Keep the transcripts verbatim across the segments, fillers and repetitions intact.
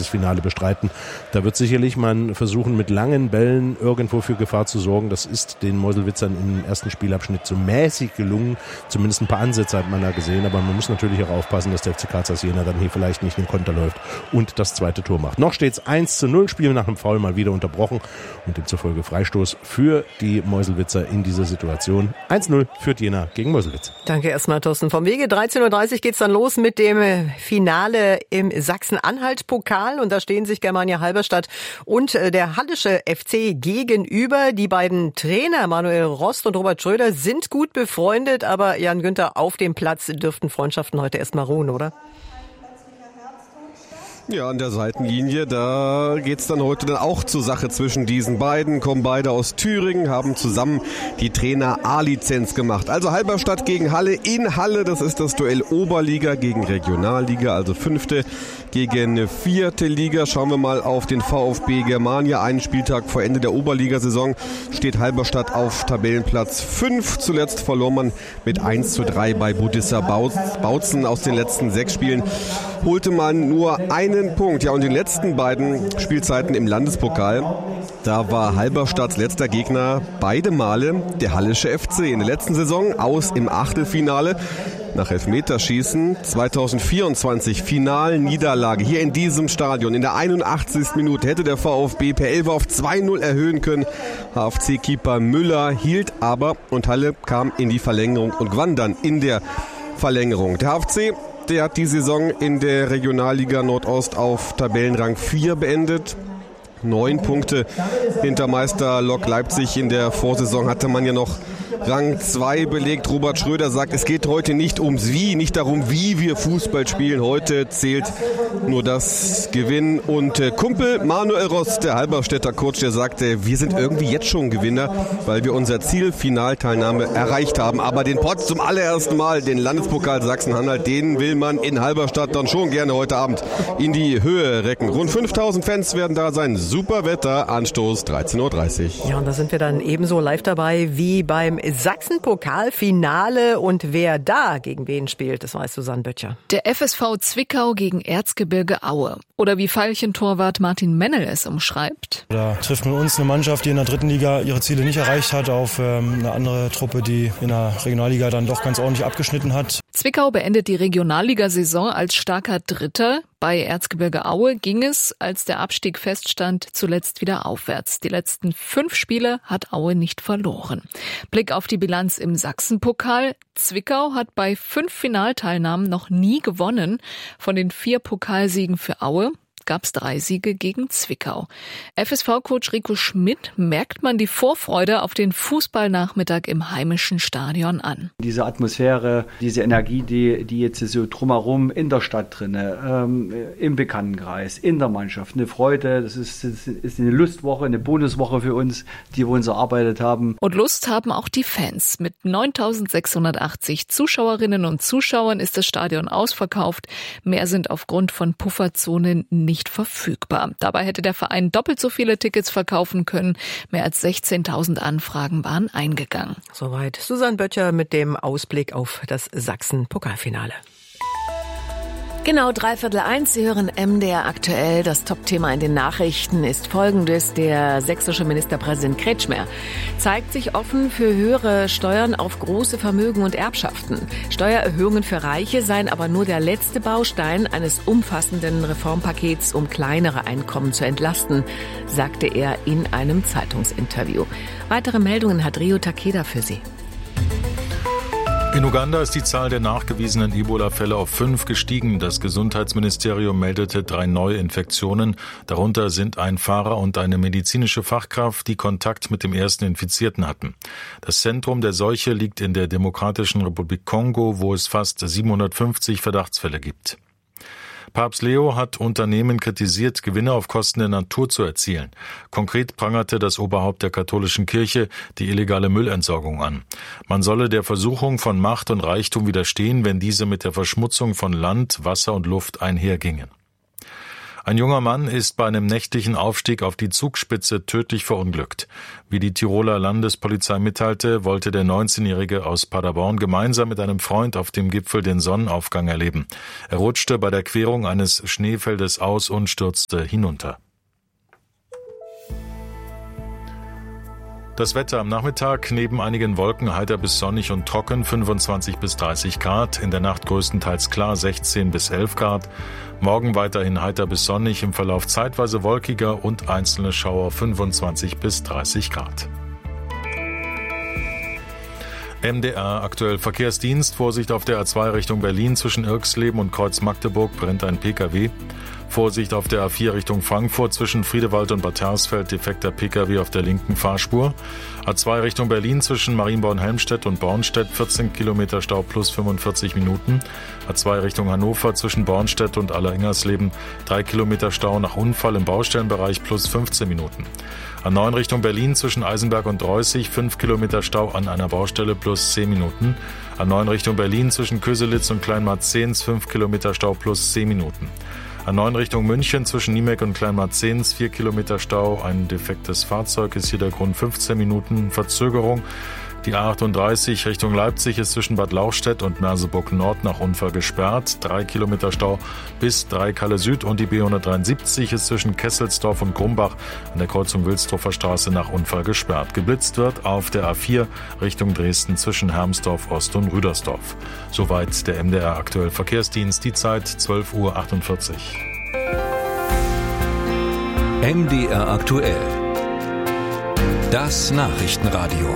dieses Finale bestreiten. Da wird sicherlich man versuchen, mit langen Bällen irgendwo für Gefahr zu sorgen. Das ist den Meuselwitzern im ersten Spielabschnitt so mäßig gelungen. Zumindest ein paar Ansätze hat man da gesehen, aber man muss natürlich auch aufpassen, dass der F C Karlsruhe Jena dann hier vielleicht nicht in den Konter läuft und das zweite Tor macht. Noch steht es eins zu null, Spiel nach einem Foul mal wieder unterbrochen und demzufolge Freistoß für die Meuselwitzer in dieser Situation. eins null führt Jena gegen Meuselwitz. Danke erstmal, Thorsten. Vom Wege dreizehn Uhr dreißig geht's dann los mit dem Finale im Sachsen-Anhalt-Pokal und da stehen sich Germania Halberstadt und der Hallische F C gegenüber. Die beiden Trainer Manuel Rost und Robert Schröder sind gut befreundet, aber Jan Günther, auf dem Platz dürften Freundschaften heute erstmal ruhen, oder? Ja, an der Seitenlinie, da geht's dann heute dann auch zur Sache zwischen diesen beiden. Kommen beide aus Thüringen, haben zusammen die Trainer A-Lizenz gemacht. Also Halberstadt gegen Halle in Halle, das ist das Duell Oberliga gegen Regionalliga, also fünfte gegen vierte Liga. Schauen wir mal auf den VfB Germania. Einen Spieltag vor Ende der Oberligasaison steht Halberstadt auf Tabellenplatz fünf. Zuletzt verlor man mit eins zu drei bei Budissa Bautzen. Aus den letzten sechs Spielen holte man nur einen Punkt. Ja, und die letzten beiden Spielzeiten im Landespokal, da war Halberstadts letzter Gegner beide Male der Hallische F C. In der letzten Saison aus im Achtelfinale. Nach Elfmeterschießen zweitausendvierundzwanzig Finalniederlage hier in diesem Stadion. In der einundachtzigsten Minute hätte der VfB per Elfer auf zwei null erhöhen können. H F C-Keeper Müller hielt aber und Halle kam in die Verlängerung und gewann dann in der Verlängerung. Der H F C, der hat die Saison in der Regionalliga Nordost auf Tabellenrang vier beendet. Neun Punkte hinter Meister Lok Leipzig. In der Vorsaison hatte man ja noch Rang zwei belegt. Robert Schröder sagt, es geht heute nicht ums Wie, nicht darum, wie wir Fußball spielen. Heute zählt nur das Gewinnen. Und äh, Kumpel Manuel Rost, der Halberstädter Coach, der sagte, wir sind irgendwie jetzt schon Gewinner, weil wir unser Ziel Finalteilnahme erreicht haben. Aber den Pott zum allerersten Mal, den Landespokal Sachsen-Anhalt, den will man in Halberstadt dann schon gerne heute Abend in die Höhe recken. Rund fünftausend Fans werden da sein. Super Wetter, Anstoß dreizehn Uhr dreißig. Ja, und da sind wir dann ebenso live dabei wie beim Sachsen-Pokal-Finale. Und wer da gegen wen spielt, das weiß Susanne Böttcher. Der F S V Zwickau gegen Erzgebirge Aue. Oder wie Veilchen-Torwart Martin Mennel es umschreibt. Da trifft man uns eine Mannschaft, die in der dritten Liga ihre Ziele nicht erreicht hat, auf ähm, eine andere Truppe, die in der Regionalliga dann doch ganz ordentlich abgeschnitten hat. Zwickau beendet die Regionalligasaison als starker Dritter. Bei Erzgebirge Aue ging es, als der Abstieg feststand, zuletzt wieder aufwärts. Die letzten fünf Spiele hat Aue nicht verloren. Blick auf die Bilanz im Sachsenpokal. Zwickau hat bei fünf Finalteilnahmen noch nie gewonnen. Von den vier Pokalsiegen für Aue gab es drei Siege gegen Zwickau. F S V-Coach Rico Schmidt merkt man die Vorfreude auf den Fußballnachmittag im heimischen Stadion an. Diese Atmosphäre, diese Energie, die, die jetzt so drumherum in der Stadt drin, ähm, im Bekanntenkreis, in der Mannschaft, eine Freude, das ist, das ist eine Lustwoche, eine Bonuswoche für uns, die wir uns erarbeitet haben. Und Lust haben auch die Fans. Mit neuntausendsechshundertachtzig Zuschauerinnen und Zuschauern ist das Stadion ausverkauft. Mehr sind aufgrund von Pufferzonen nicht nicht verfügbar. Dabei hätte der Verein doppelt so viele Tickets verkaufen können. Mehr als sechzehntausend Anfragen waren eingegangen. Soweit Susanne Böttcher mit dem Ausblick auf das Sachsen-Pokalfinale. Genau dreiviertel eins. Sie hören M D R aktuell. Das Topthema in den Nachrichten ist folgendes. Der sächsische Ministerpräsident Kretschmer zeigt sich offen für höhere Steuern auf große Vermögen und Erbschaften. Steuererhöhungen für Reiche seien aber nur der letzte Baustein eines umfassenden Reformpakets, um kleinere Einkommen zu entlasten, sagte er in einem Zeitungsinterview. Weitere Meldungen hat Rio Takeda für Sie. In Uganda ist die Zahl der nachgewiesenen Ebola-Fälle auf fünf gestiegen. Das Gesundheitsministerium meldete drei Neuinfektionen. Darunter sind ein Fahrer und eine medizinische Fachkraft, die Kontakt mit dem ersten Infizierten hatten. Das Zentrum der Seuche liegt in der Demokratischen Republik Kongo, wo es fast siebenhundertfünfzig Verdachtsfälle gibt. Papst Leo hat Unternehmen kritisiert, Gewinne auf Kosten der Natur zu erzielen. Konkret prangerte das Oberhaupt der katholischen Kirche die illegale Müllentsorgung an. Man solle der Versuchung von Macht und Reichtum widerstehen, wenn diese mit der Verschmutzung von Land, Wasser und Luft einhergingen. Ein junger Mann ist bei einem nächtlichen Aufstieg auf die Zugspitze tödlich verunglückt. Wie die Tiroler Landespolizei mitteilte, wollte der neunzehnjährige aus Paderborn gemeinsam mit einem Freund auf dem Gipfel den Sonnenaufgang erleben. Er rutschte bei der Querung eines Schneefeldes aus und stürzte hinunter. Das Wetter am Nachmittag neben einigen Wolken heiter bis sonnig und trocken, fünfundzwanzig bis dreißig Grad. In der Nacht größtenteils klar, sechzehn bis elf Grad. Morgen weiterhin heiter bis sonnig, im Verlauf zeitweise wolkiger und einzelne Schauer, fünfundzwanzig bis dreißig Grad. M D R aktuell Verkehrsdienst. Vorsicht auf der A zwei Richtung Berlin zwischen Irxleben und Kreuz Magdeburg brennt ein Pkw. Vorsicht auf der A vier Richtung Frankfurt zwischen Friedewald und Bad Hersfeld, defekter Pkw auf der linken Fahrspur. A zwei Richtung Berlin zwischen Marienborn-Helmstedt und Bornstedt, vierzehn Kilometer Stau plus fünfundvierzig Minuten. A zwei Richtung Hannover zwischen Bornstedt und Aller-Ingersleben, drei Kilometer Stau nach Unfall im Baustellenbereich plus fünfzehn Minuten. A neun Richtung Berlin zwischen Eisenberg und Dreußig, fünf Kilometer Stau an einer Baustelle plus zehn Minuten. A neun Richtung Berlin zwischen Köselitz und Kleinmarzehns, fünf Kilometer Stau plus zehn Minuten. A neun Richtung München zwischen Niemek und Kleinmarzehns, vier Kilometer Stau. Ein defektes Fahrzeug ist hier der Grund, fünfzehn Minuten Verzögerung. Die A achtunddreißig Richtung Leipzig ist zwischen Bad Lauchstädt und Merseburg Nord nach Unfall gesperrt. Drei Kilometer Stau bis Dreikalle Süd und die B hundertdreiundsiebzig ist zwischen Kesselsdorf und Grumbach an der Kreuzung Wilsdorfer Straße nach Unfall gesperrt. Geblitzt wird auf der A vier Richtung Dresden zwischen Hermsdorf Ost und Rüdersdorf. Soweit der M D R aktuell Verkehrsdienst. Die Zeit zwölf Uhr achtundvierzig. M D R aktuell. Das Nachrichtenradio.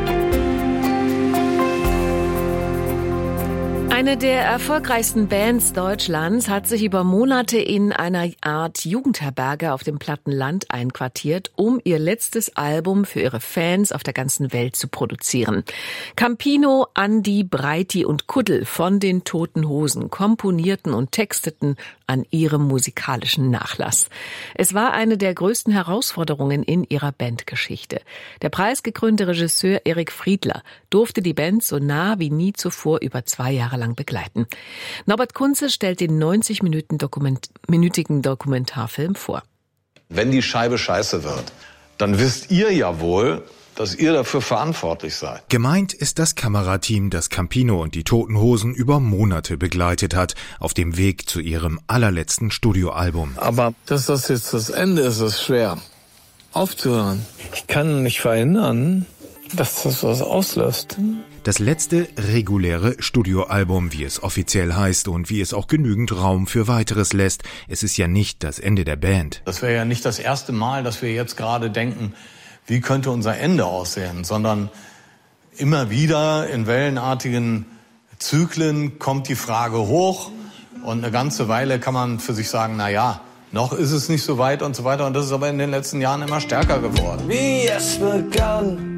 Eine der erfolgreichsten Bands Deutschlands hat sich über Monate in einer Art Jugendherberge auf dem Plattenland einquartiert, um ihr letztes Album für ihre Fans auf der ganzen Welt zu produzieren. Campino, Andi, Breiti und Kuddel von den Toten Hosen komponierten und texteten an ihrem musikalischen Nachlass. Es war eine der größten Herausforderungen in ihrer Bandgeschichte. Der preisgekrönte Regisseur Erik Friedler durfte die Band so nah wie nie zuvor über zwei Jahre lang begleiten. Norbert Kunze stellt den neunzig-minütigen Dokument, minütigen Dokumentarfilm vor. Wenn die Scheibe scheiße wird, dann wisst ihr ja wohl, dass ihr dafür verantwortlich seid. Gemeint ist das Kamerateam, das Campino und die Toten Hosen über Monate begleitet hat, auf dem Weg zu ihrem allerletzten Studioalbum. Aber dass das jetzt das Ende ist, ist schwer. Aufzuhören. Ich kann nicht verhindern, dass das was auslöst. Das letzte reguläre Studioalbum, wie es offiziell heißt und wie es auch genügend Raum für weiteres lässt. Es ist ja nicht das Ende der Band. Das wäre ja nicht das erste Mal, dass wir jetzt gerade denken, wie könnte unser Ende aussehen, sondern immer wieder in wellenartigen Zyklen kommt die Frage hoch und eine ganze Weile kann man für sich sagen, na ja, noch ist es nicht so weit und so weiter, und das ist aber in den letzten Jahren immer stärker geworden. Wie es begann.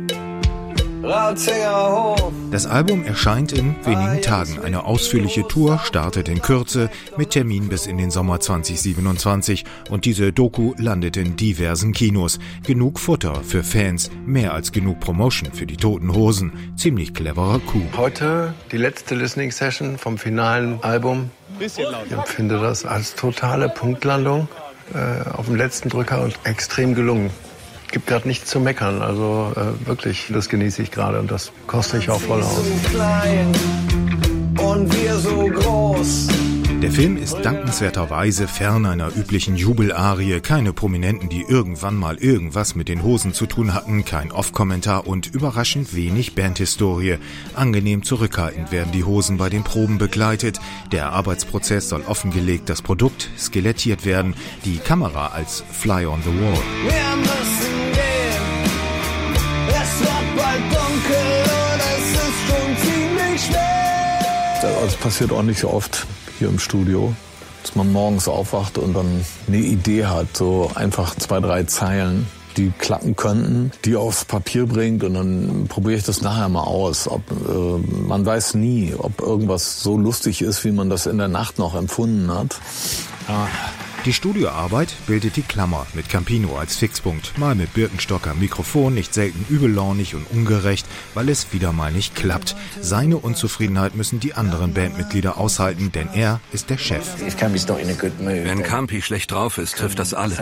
Das Album erscheint in wenigen Tagen. Eine ausführliche Tour startet in Kürze mit Termin bis in den Sommer zwanzig siebenundzwanzig und diese Doku landet in diversen Kinos. Genug Futter für Fans, mehr als genug Promotion für die Toten Hosen. Ziemlich cleverer Coup. Heute die letzte Listening Session vom finalen Album. Ich empfinde das als totale Punktlandung äh, auf dem letzten Drücker und extrem gelungen. Gibt gerade nichts zu meckern, also äh, wirklich, das genieße ich gerade und das koste ich auch voll aus. So klein und wir so groß. Der Film ist dankenswerterweise fern einer üblichen Jubelarie, keine Prominenten, die irgendwann mal irgendwas mit den Hosen zu tun hatten, kein Off-Kommentar und überraschend wenig Bandhistorie. Angenehm zurückhaltend werden die Hosen bei den Proben begleitet. Der Arbeitsprozess soll offengelegt, das Produkt skelettiert werden, die Kamera als Fly on the Wall. Wir müssen gehen, es wird bald dunkel und es ist schon ziemlich schwer. Das passiert auch nicht so oft hier im Studio, dass man morgens aufwacht und dann eine Idee hat, so einfach zwei, drei Zeilen, die klappen könnten, die aufs Papier bringt, und dann probiere ich das nachher mal aus. Ob, äh, man weiß nie, ob irgendwas so lustig ist, wie man das in der Nacht noch empfunden hat. Ja, Die Studioarbeit bildet die Klammer mit Campino als Fixpunkt, mal mit Birkenstocker Mikrofon, nicht selten übellaunig und ungerecht, weil es wieder mal nicht klappt. Seine Unzufriedenheit müssen die anderen Bandmitglieder aushalten, denn er ist der Chef. Wenn Campi schlecht drauf ist, trifft das alle.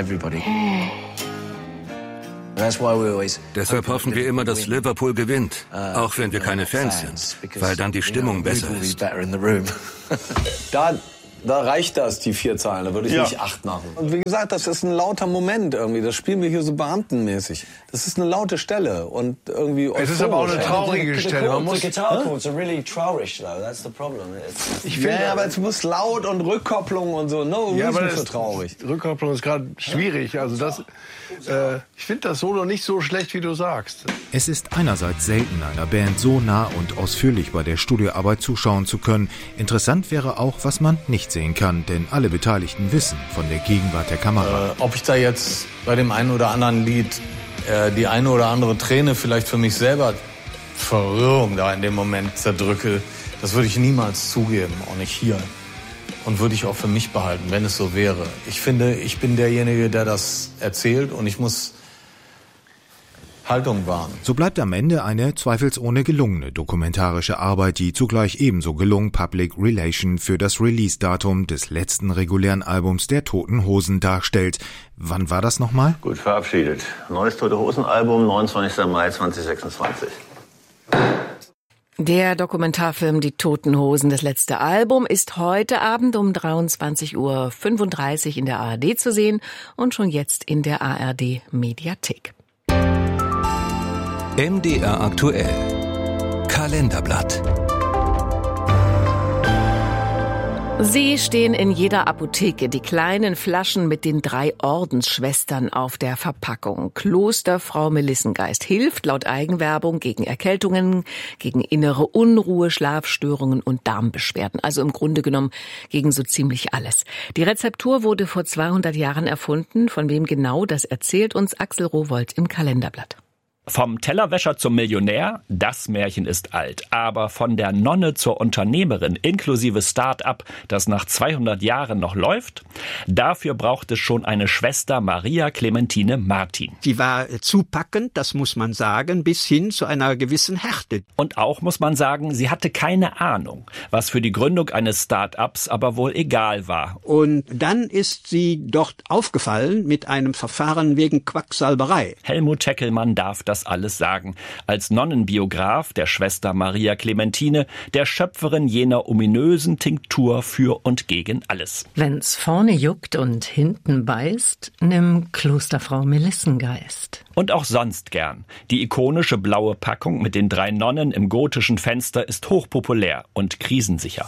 Deshalb hoffen wir immer, dass Liverpool gewinnt, auch wenn wir keine Fans sind, weil dann die Stimmung besser ist. Da, da reicht das, die vier Zahlen, da würde ich ja. nicht acht machen. Und wie gesagt, das ist ein lauter Moment irgendwie, das spielen wir hier so beamtenmäßig. Das ist eine laute Stelle und irgendwie es ist aber auch eine traurige Stelle. Man muss, ich finde, ja, aber es muss laut und Rückkopplung und so, no ja, reason für traurig. Rückkopplung ist gerade schwierig, also das, äh, ich finde das Solo nicht so schlecht, wie du sagst. Es ist einerseits selten, einer Band so nah und ausführlich bei der Studioarbeit zuschauen zu können. Interessant wäre auch, was man nicht sehen kann, denn alle Beteiligten wissen von der Gegenwart der Kamera. Äh, ob ich da jetzt bei dem einen oder anderen Lied äh, die eine oder andere Träne vielleicht für mich selber Verwirrung da in dem Moment zerdrücke, das würde ich niemals zugeben, auch nicht hier. Und würde ich auch für mich behalten, wenn es so wäre. Ich finde, ich bin derjenige, der das erzählt und ich muss Haltung wahren. So bleibt am Ende eine zweifelsohne gelungene dokumentarische Arbeit, die zugleich ebenso gelungen Public Relation für das Release-Datum des letzten regulären Albums der Toten Hosen darstellt. Wann war das nochmal? Gut verabschiedet. Neues Tote Hosen-Album, neunundzwanzigster Mai zweitausendsechsundzwanzig. Der Dokumentarfilm Die Toten Hosen, das letzte Album, ist heute Abend um dreiundzwanzig Uhr fünfunddreißig in der A R D zu sehen und schon jetzt in der A R D Mediathek. M D R aktuell. Kalenderblatt. Sie stehen in jeder Apotheke, die kleinen Flaschen mit den drei Ordensschwestern auf der Verpackung. Klosterfrau Melissengeist hilft laut Eigenwerbung gegen Erkältungen, gegen innere Unruhe, Schlafstörungen und Darmbeschwerden. Also im Grunde genommen gegen so ziemlich alles. Die Rezeptur wurde vor zweihundert Jahren erfunden. Von wem genau, das erzählt uns Axel Rowohlt im Kalenderblatt. Vom Tellerwäscher zum Millionär, das Märchen ist alt. Aber von der Nonne zur Unternehmerin inklusive Start-up, das nach zweihundert Jahren noch läuft, dafür braucht es schon eine Schwester Maria Clementine Martin. Sie war zupackend, das muss man sagen, bis hin zu einer gewissen Härte. Und auch muss man sagen, sie hatte keine Ahnung, was für die Gründung eines Start-ups aber wohl egal war. Und dann ist sie dort aufgefallen mit einem Verfahren wegen Quacksalberei. Helmut Heckelmann darf das Das alles sagen. Als Nonnenbiograf der Schwester Maria Clementine, der Schöpferin jener ominösen Tinktur für und gegen alles. Wenn's vorne juckt und hinten beißt, nimm Klosterfrau Melissengeist. Und auch sonst gern. Die ikonische blaue Packung mit den drei Nonnen im gotischen Fenster ist hochpopulär und krisensicher.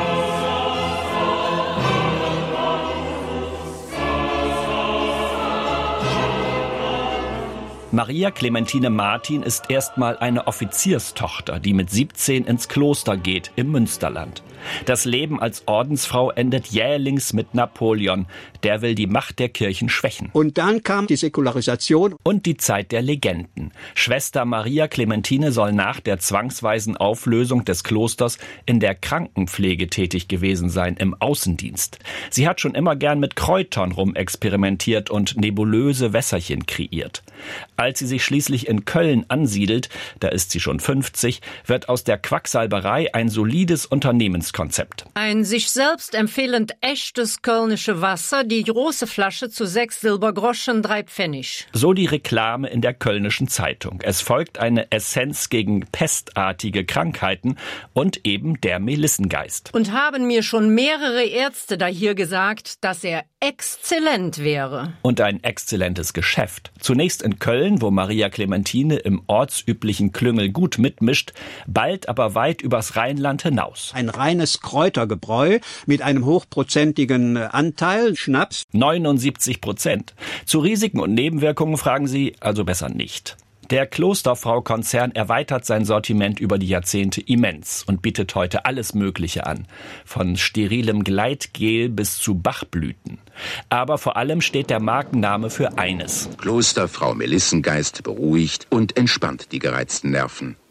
Maria Clementine Martin ist erstmal eine Offizierstochter, die mit siebzehn ins Kloster geht im Münsterland. Das Leben als Ordensfrau endet jählings mit Napoleon. Der will die Macht der Kirchen schwächen. Und dann kam die Säkularisation. Und die Zeit der Legenden. Schwester Maria Clementine soll nach der zwangsweisen Auflösung des Klosters in der Krankenpflege tätig gewesen sein, im Außendienst. Sie hat schon immer gern mit Kräutern rumexperimentiert und nebulöse Wässerchen kreiert. Als sie sich schließlich in Köln ansiedelt, da ist sie schon fünfzig, wird aus der Quacksalberei ein solides Unternehmenskonzept. Ein sich selbst empfehlend echtes kölnische Wasser, die große Flasche zu sechs Silbergroschen, drei Pfennig. So die Reklame in der Kölnischen Zeitung. Es folgt eine Essenz gegen pestartige Krankheiten und eben der Melissengeist. Und haben mir schon mehrere Ärzte da hier gesagt, dass er exzellent wäre. Und ein exzellentes Geschäft. Zunächst in Köln, wo Maria Clementine im ortsüblichen Klüngel gut mitmischt, bald aber weit übers Rheinland hinaus. Ein reines Kräutergebräu mit einem hochprozentigen Anteil Schnaps. neunundsiebzig Prozent. Zu Risiken und Nebenwirkungen fragen Sie also besser nicht. Der Klosterfrau-Konzern erweitert sein Sortiment über die Jahrzehnte immens und bietet heute alles Mögliche an. Von sterilem Gleitgel bis zu Bachblüten. Aber vor allem steht der Markenname für eines. Klosterfrau Melissengeist beruhigt und entspannt die gereizten Nerven.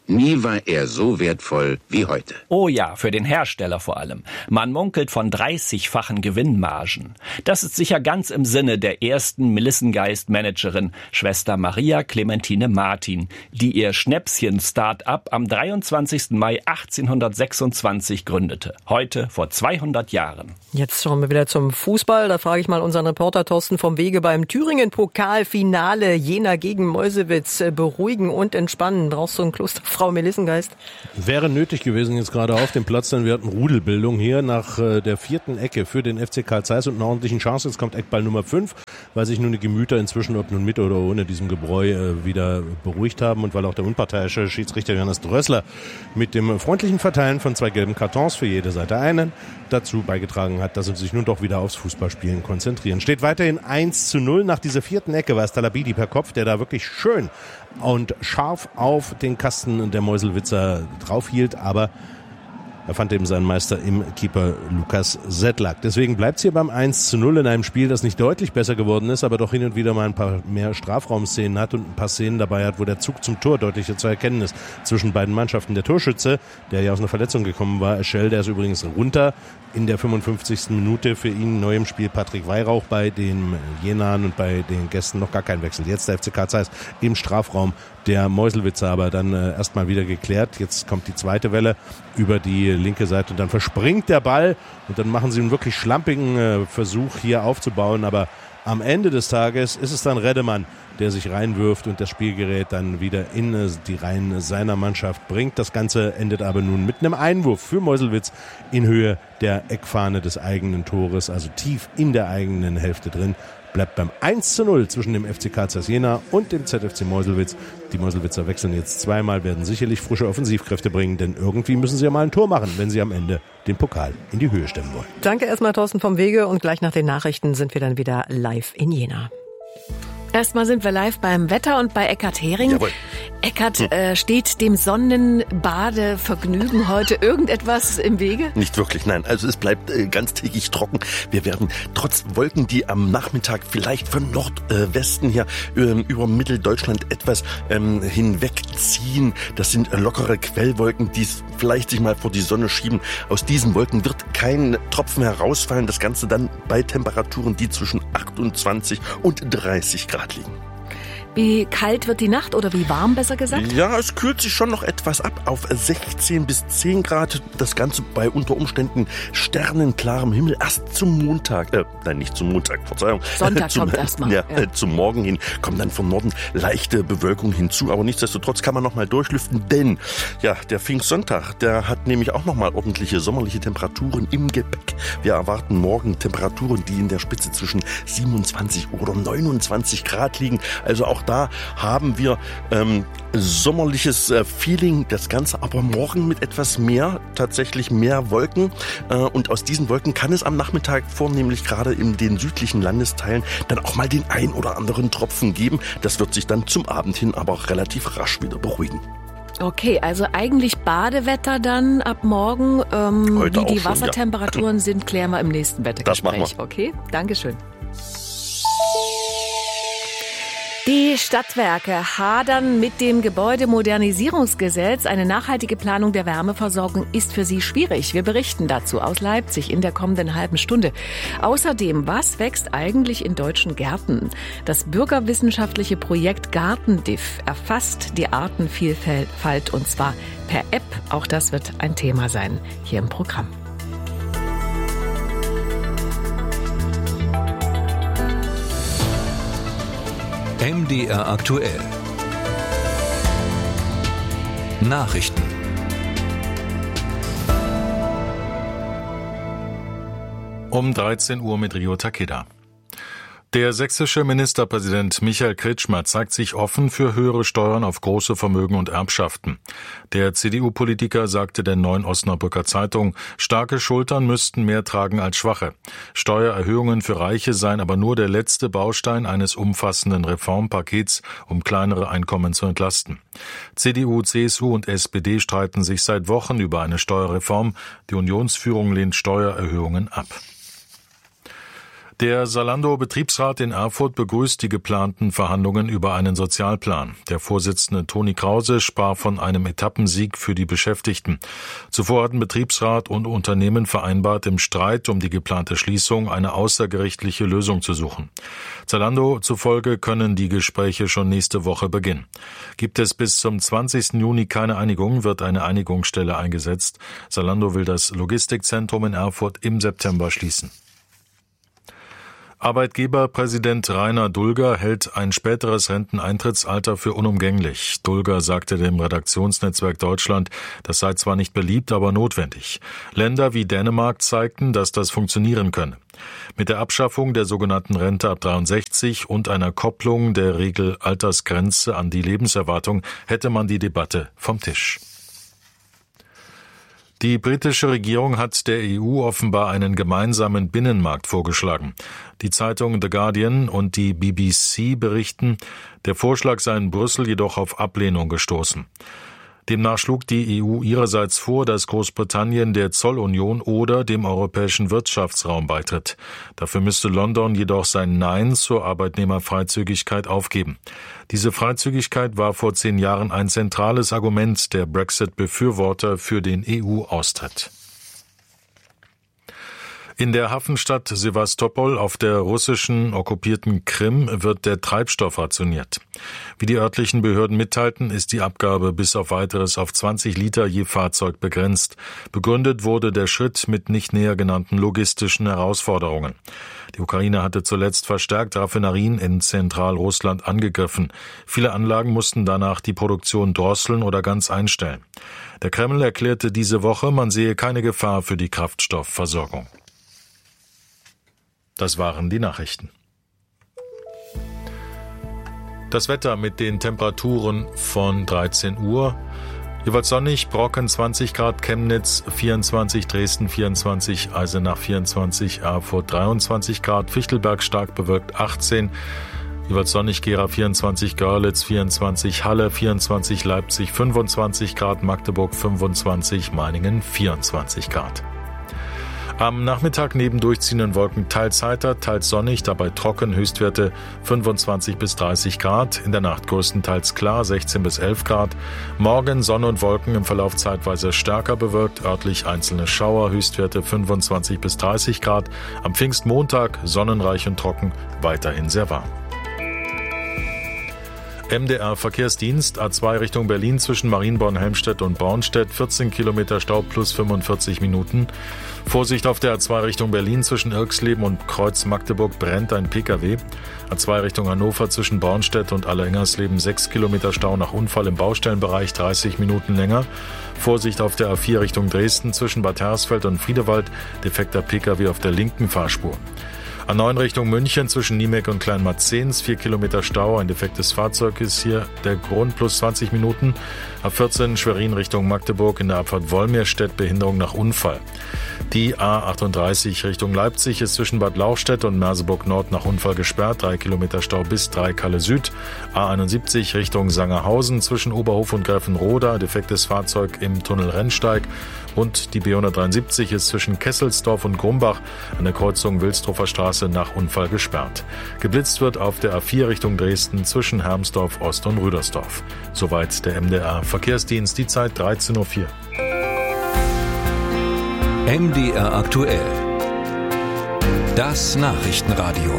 Nie war er so wertvoll wie heute. Oh ja, für den Hersteller vor allem. Man munkelt von dreißigfachen Gewinnmargen. Das ist sicher ganz im Sinne der ersten Melissengeist-Managerin, Schwester Maria Clementine Martin, die ihr Schnäpschen-Start-up am dreiundzwanzigsten Mai achtzehnhundertsechsundzwanzig gründete. Heute vor zweihundert Jahren. Jetzt schauen wir wieder zum Fußball. Da frage ich mal unseren Reporter Thorsten vom Wege beim Thüringen-Pokalfinale Jena gegen Meuselwitz. Beruhigen und entspannen. Brauchst du ein Klosterfrau Melissengeist? Wäre nötig gewesen jetzt gerade auf dem Platz, denn wir hatten Rudelbildung hier nach äh, der vierten Ecke für den F C Karl Zeiss und einer ordentlichen Chance. Jetzt kommt Eckball Nummer fünf, weil sich nun die Gemüter inzwischen, ob nun mit oder ohne diesem Gebräu, äh, wieder beruhigt haben und weil auch der unparteiische Schiedsrichter Johannes Drössler mit dem freundlichen Verteilen von zwei gelben Kartons für jede Seite einen dazu beigetragen hat, dass sie sich nun doch wieder aufs Fußballspielen konzentrieren. Steht weiterhin eins zu null. Nach dieser vierten Ecke war es Talabidi per Kopf, der da wirklich schön und scharf auf den Kasten der Meuselwitzer draufhielt, aber er fand eben seinen Meister im Keeper Lukas Sedlak. Deswegen bleibt es hier beim eins zu null in einem Spiel, das nicht deutlich besser geworden ist, aber doch hin und wieder mal ein paar mehr Strafraumszenen hat und ein paar Szenen dabei hat, wo der Zug zum Tor deutlicher zu erkennen ist zwischen beiden Mannschaften. Der Torschütze, der ja aus einer Verletzung gekommen war, Eschel, der ist übrigens runter in der fünfundfünfzigsten Minute. Für ihn neu im Spiel Patrick Weihrauch, bei den Jenern und bei den Gästen noch gar kein Wechsel. Jetzt der F C Karl Zeiss im Strafraum der Meuselwitzer, aber dann äh, erstmal wieder geklärt. Jetzt kommt die zweite Welle über die linke Seite und dann verspringt der Ball und dann machen sie einen wirklich schlampigen äh, Versuch hier aufzubauen, aber am Ende des Tages ist es dann Reddemann, der sich reinwirft und das Spielgerät dann wieder in äh, die Reihen seiner Mannschaft bringt. Das Ganze endet aber nun mit einem Einwurf für Meuselwitz in Höhe der Eckfahne des eigenen Tores, also tief in der eigenen Hälfte drin. Bleibt beim eins zu null zwischen dem F C Karl Zeiss Jena und dem Z F C Meuselwitz. Die Meuselwitzer wechseln jetzt zweimal, werden sicherlich frische Offensivkräfte bringen, denn irgendwie müssen sie ja mal ein Tor machen, wenn sie am Ende den Pokal in die Höhe stemmen wollen. Danke erstmal Thorsten vom Wege und gleich nach den Nachrichten sind wir dann wieder live in Jena. Erstmal sind wir live beim Wetter und bei Eckhard Hering. Jawohl. Eckhard, hm. äh, steht dem Sonnenbadevergnügen heute irgendetwas im Wege? Nicht wirklich, nein. Also es bleibt äh, ganztägig trocken. Wir werden trotz Wolken, die am Nachmittag vielleicht von Nordwesten äh, her äh, über Mitteldeutschland etwas ähm, hinwegziehen. Das sind äh, lockere Quellwolken, die vielleicht sich mal vor die Sonne schieben. Aus diesen Wolken wird kein Tropfen herausfallen. Das Ganze dann bei Temperaturen, die zwischen achtundzwanzig und dreißig Grad liegen. Wie kalt wird die Nacht oder wie warm, besser gesagt? Ja, es kühlt sich schon noch etwas ab auf sechzehn bis zehn Grad. Das Ganze bei unter Umständen sternenklarem Himmel. Erst zum Montag, äh, nein, nicht zum Montag, Verzeihung. Sonntag zum, kommt erstmal. Ja, ja. Äh, zum Morgen hin kommen dann von Norden leichte Bewölkung hinzu. Aber nichtsdestotrotz kann man noch mal durchlüften, denn ja, der Pfingstsonntag, der hat nämlich auch noch mal ordentliche sommerliche Temperaturen im Gepäck. Wir erwarten morgen Temperaturen, die in der Spitze zwischen siebenundzwanzig oder neunundzwanzig Grad liegen. Also auch da haben wir ähm, sommerliches äh, Feeling, das Ganze aber morgen mit etwas mehr, tatsächlich mehr Wolken. Äh, und aus diesen Wolken kann es am Nachmittag vornehmlich gerade in den südlichen Landesteilen dann auch mal den ein oder anderen Tropfen geben. Das wird sich dann zum Abend hin aber auch relativ rasch wieder beruhigen. Okay, also eigentlich Badewetter dann ab morgen. Ähm, Heute wie die auch schon, Wassertemperaturen ja. sind, klären wir im nächsten Wettergespräch. Das machen wir. Okay, Dankeschön. Die Stadtwerke hadern mit dem Gebäudemodernisierungsgesetz. Eine nachhaltige Planung der Wärmeversorgung ist für sie schwierig. Wir berichten dazu aus Leipzig in der kommenden halben Stunde. Außerdem, was wächst eigentlich in deutschen Gärten? Das bürgerwissenschaftliche Projekt Gartendiff erfasst die Artenvielfalt und zwar per App. Auch das wird ein Thema sein hier im Programm. M D R aktuell. Nachrichten. Um dreizehn Uhr mit Rio Takeda. Der sächsische Ministerpräsident Michael Kretschmer zeigt sich offen für höhere Steuern auf große Vermögen und Erbschaften. Der C D U-Politiker sagte der Neuen Osnabrücker Zeitung, starke Schultern müssten mehr tragen als schwache. Steuererhöhungen für Reiche seien aber nur der letzte Baustein eines umfassenden Reformpakets, um kleinere Einkommen zu entlasten. C D U, C S U und S P D streiten sich seit Wochen über eine Steuerreform. Die Unionsführung lehnt Steuererhöhungen ab. Der Zalando-Betriebsrat in Erfurt begrüßt die geplanten Verhandlungen über einen Sozialplan. Der Vorsitzende Toni Krause sprach von einem Etappensieg für die Beschäftigten. Zuvor hatten Betriebsrat und Unternehmen vereinbart, im Streit um die geplante Schließung eine außergerichtliche Lösung zu suchen. Zalando zufolge können die Gespräche schon nächste Woche beginnen. Gibt es bis zum zwanzigsten Juni keine Einigung, wird eine Einigungsstelle eingesetzt. Zalando will das Logistikzentrum in Erfurt im September schließen. Arbeitgeberpräsident Rainer Dulger hält ein späteres Renteneintrittsalter für unumgänglich. Dulger sagte dem Redaktionsnetzwerk Deutschland, das sei zwar nicht beliebt, aber notwendig. Länder wie Dänemark zeigten, dass das funktionieren könne. Mit der Abschaffung der sogenannten Rente ab dreiundsechzig und einer Kopplung der Regelaltersgrenze an die Lebenserwartung hätte man die Debatte vom Tisch. Die britische Regierung hat der E U offenbar einen gemeinsamen Binnenmarkt vorgeschlagen. Die Zeitungen The Guardian und die B B C berichten, der Vorschlag sei in Brüssel jedoch auf Ablehnung gestoßen. Demnach schlug die E U ihrerseits vor, dass Großbritannien der Zollunion oder dem europäischen Wirtschaftsraum beitritt. Dafür müsste London jedoch sein Nein zur Arbeitnehmerfreizügigkeit aufgeben. Diese Freizügigkeit war vor zehn Jahren ein zentrales Argument der Brexit-Befürworter für den E U-Austritt. In der Hafenstadt Sewastopol auf der russischen okkupierten Krim wird der Treibstoff rationiert. Wie die örtlichen Behörden mitteilten, ist die Abgabe bis auf weiteres auf zwanzig Liter je Fahrzeug begrenzt. Begründet wurde der Schritt mit nicht näher genannten logistischen Herausforderungen. Die Ukraine hatte zuletzt verstärkt Raffinerien in Zentralrussland angegriffen. Viele Anlagen mussten danach die Produktion drosseln oder ganz einstellen. Der Kreml erklärte diese Woche, man sehe keine Gefahr für die Kraftstoffversorgung. Das waren die Nachrichten. Das Wetter mit den Temperaturen von dreizehn Uhr. Jeweils sonnig, Brocken zwanzig Grad, Chemnitz vierundzwanzig, Dresden vierundzwanzig, Eisenach vierundzwanzig, Erfurt dreiundzwanzig Grad, Fichtelberg stark bewölkt achtzehn, jeweils sonnig, Gera vierundzwanzig, Görlitz vierundzwanzig, Halle vierundzwanzig, Leipzig fünfundzwanzig Grad, Magdeburg fünfundzwanzig, Meiningen vierundzwanzig Grad. Am Nachmittag neben durchziehenden Wolken teils heiter, teils sonnig, dabei trocken, Höchstwerte fünfundzwanzig bis dreißig Grad, in der Nacht größtenteils klar, sechzehn bis elf Grad. Morgen Sonne und Wolken, im Verlauf zeitweise stärker bewölkt, örtlich einzelne Schauer, Höchstwerte fünfundzwanzig bis dreißig Grad. Am Pfingstmontag sonnenreich und trocken, weiterhin sehr warm. M D R-Verkehrsdienst, A zwei Richtung Berlin zwischen Marienborn-Helmstedt und Bornstedt, vierzehn Kilometer Stau plus fünfundvierzig Minuten. Vorsicht auf der A zwei Richtung Berlin zwischen Irxleben und Kreuz Magdeburg brennt ein Pkw. A zwei Richtung Hannover zwischen Bornstedt und Allerengersleben, sechs Kilometer Stau nach Unfall im Baustellenbereich, dreißig Minuten länger. Vorsicht auf der A vier Richtung Dresden zwischen Bad Hersfeld und Friedewald, defekter Pkw auf der linken Fahrspur. A neun Richtung München zwischen Niemek und Kleinmarzens, vier Kilometer Stau, ein defektes Fahrzeug ist hier der Grund, plus zwanzig Minuten. A vierzehn Schwerin Richtung Magdeburg in der Abfahrt Wolmirstedt, Behinderung nach Unfall. Die A achtunddreißig Richtung Leipzig ist zwischen Bad Lauchstädt und Merseburg Nord nach Unfall gesperrt, drei Kilometer Stau bis drei Kalle Süd. A einundsiebzig Richtung Sangerhausen zwischen Oberhof und Gräfenroda, defektes Fahrzeug im Tunnel Rennsteig. Und die B hundertdreiundsiebzig ist zwischen Kesselsdorf und Grumbach an der Kreuzung Wilsdruffer Straße nach Unfall gesperrt. Geblitzt wird auf der A vier Richtung Dresden zwischen Hermsdorf Ost und Rüdersdorf. Soweit der M D R-Verkehrsdienst, die Zeit dreizehn Uhr vier. M D R aktuell. Das Nachrichtenradio.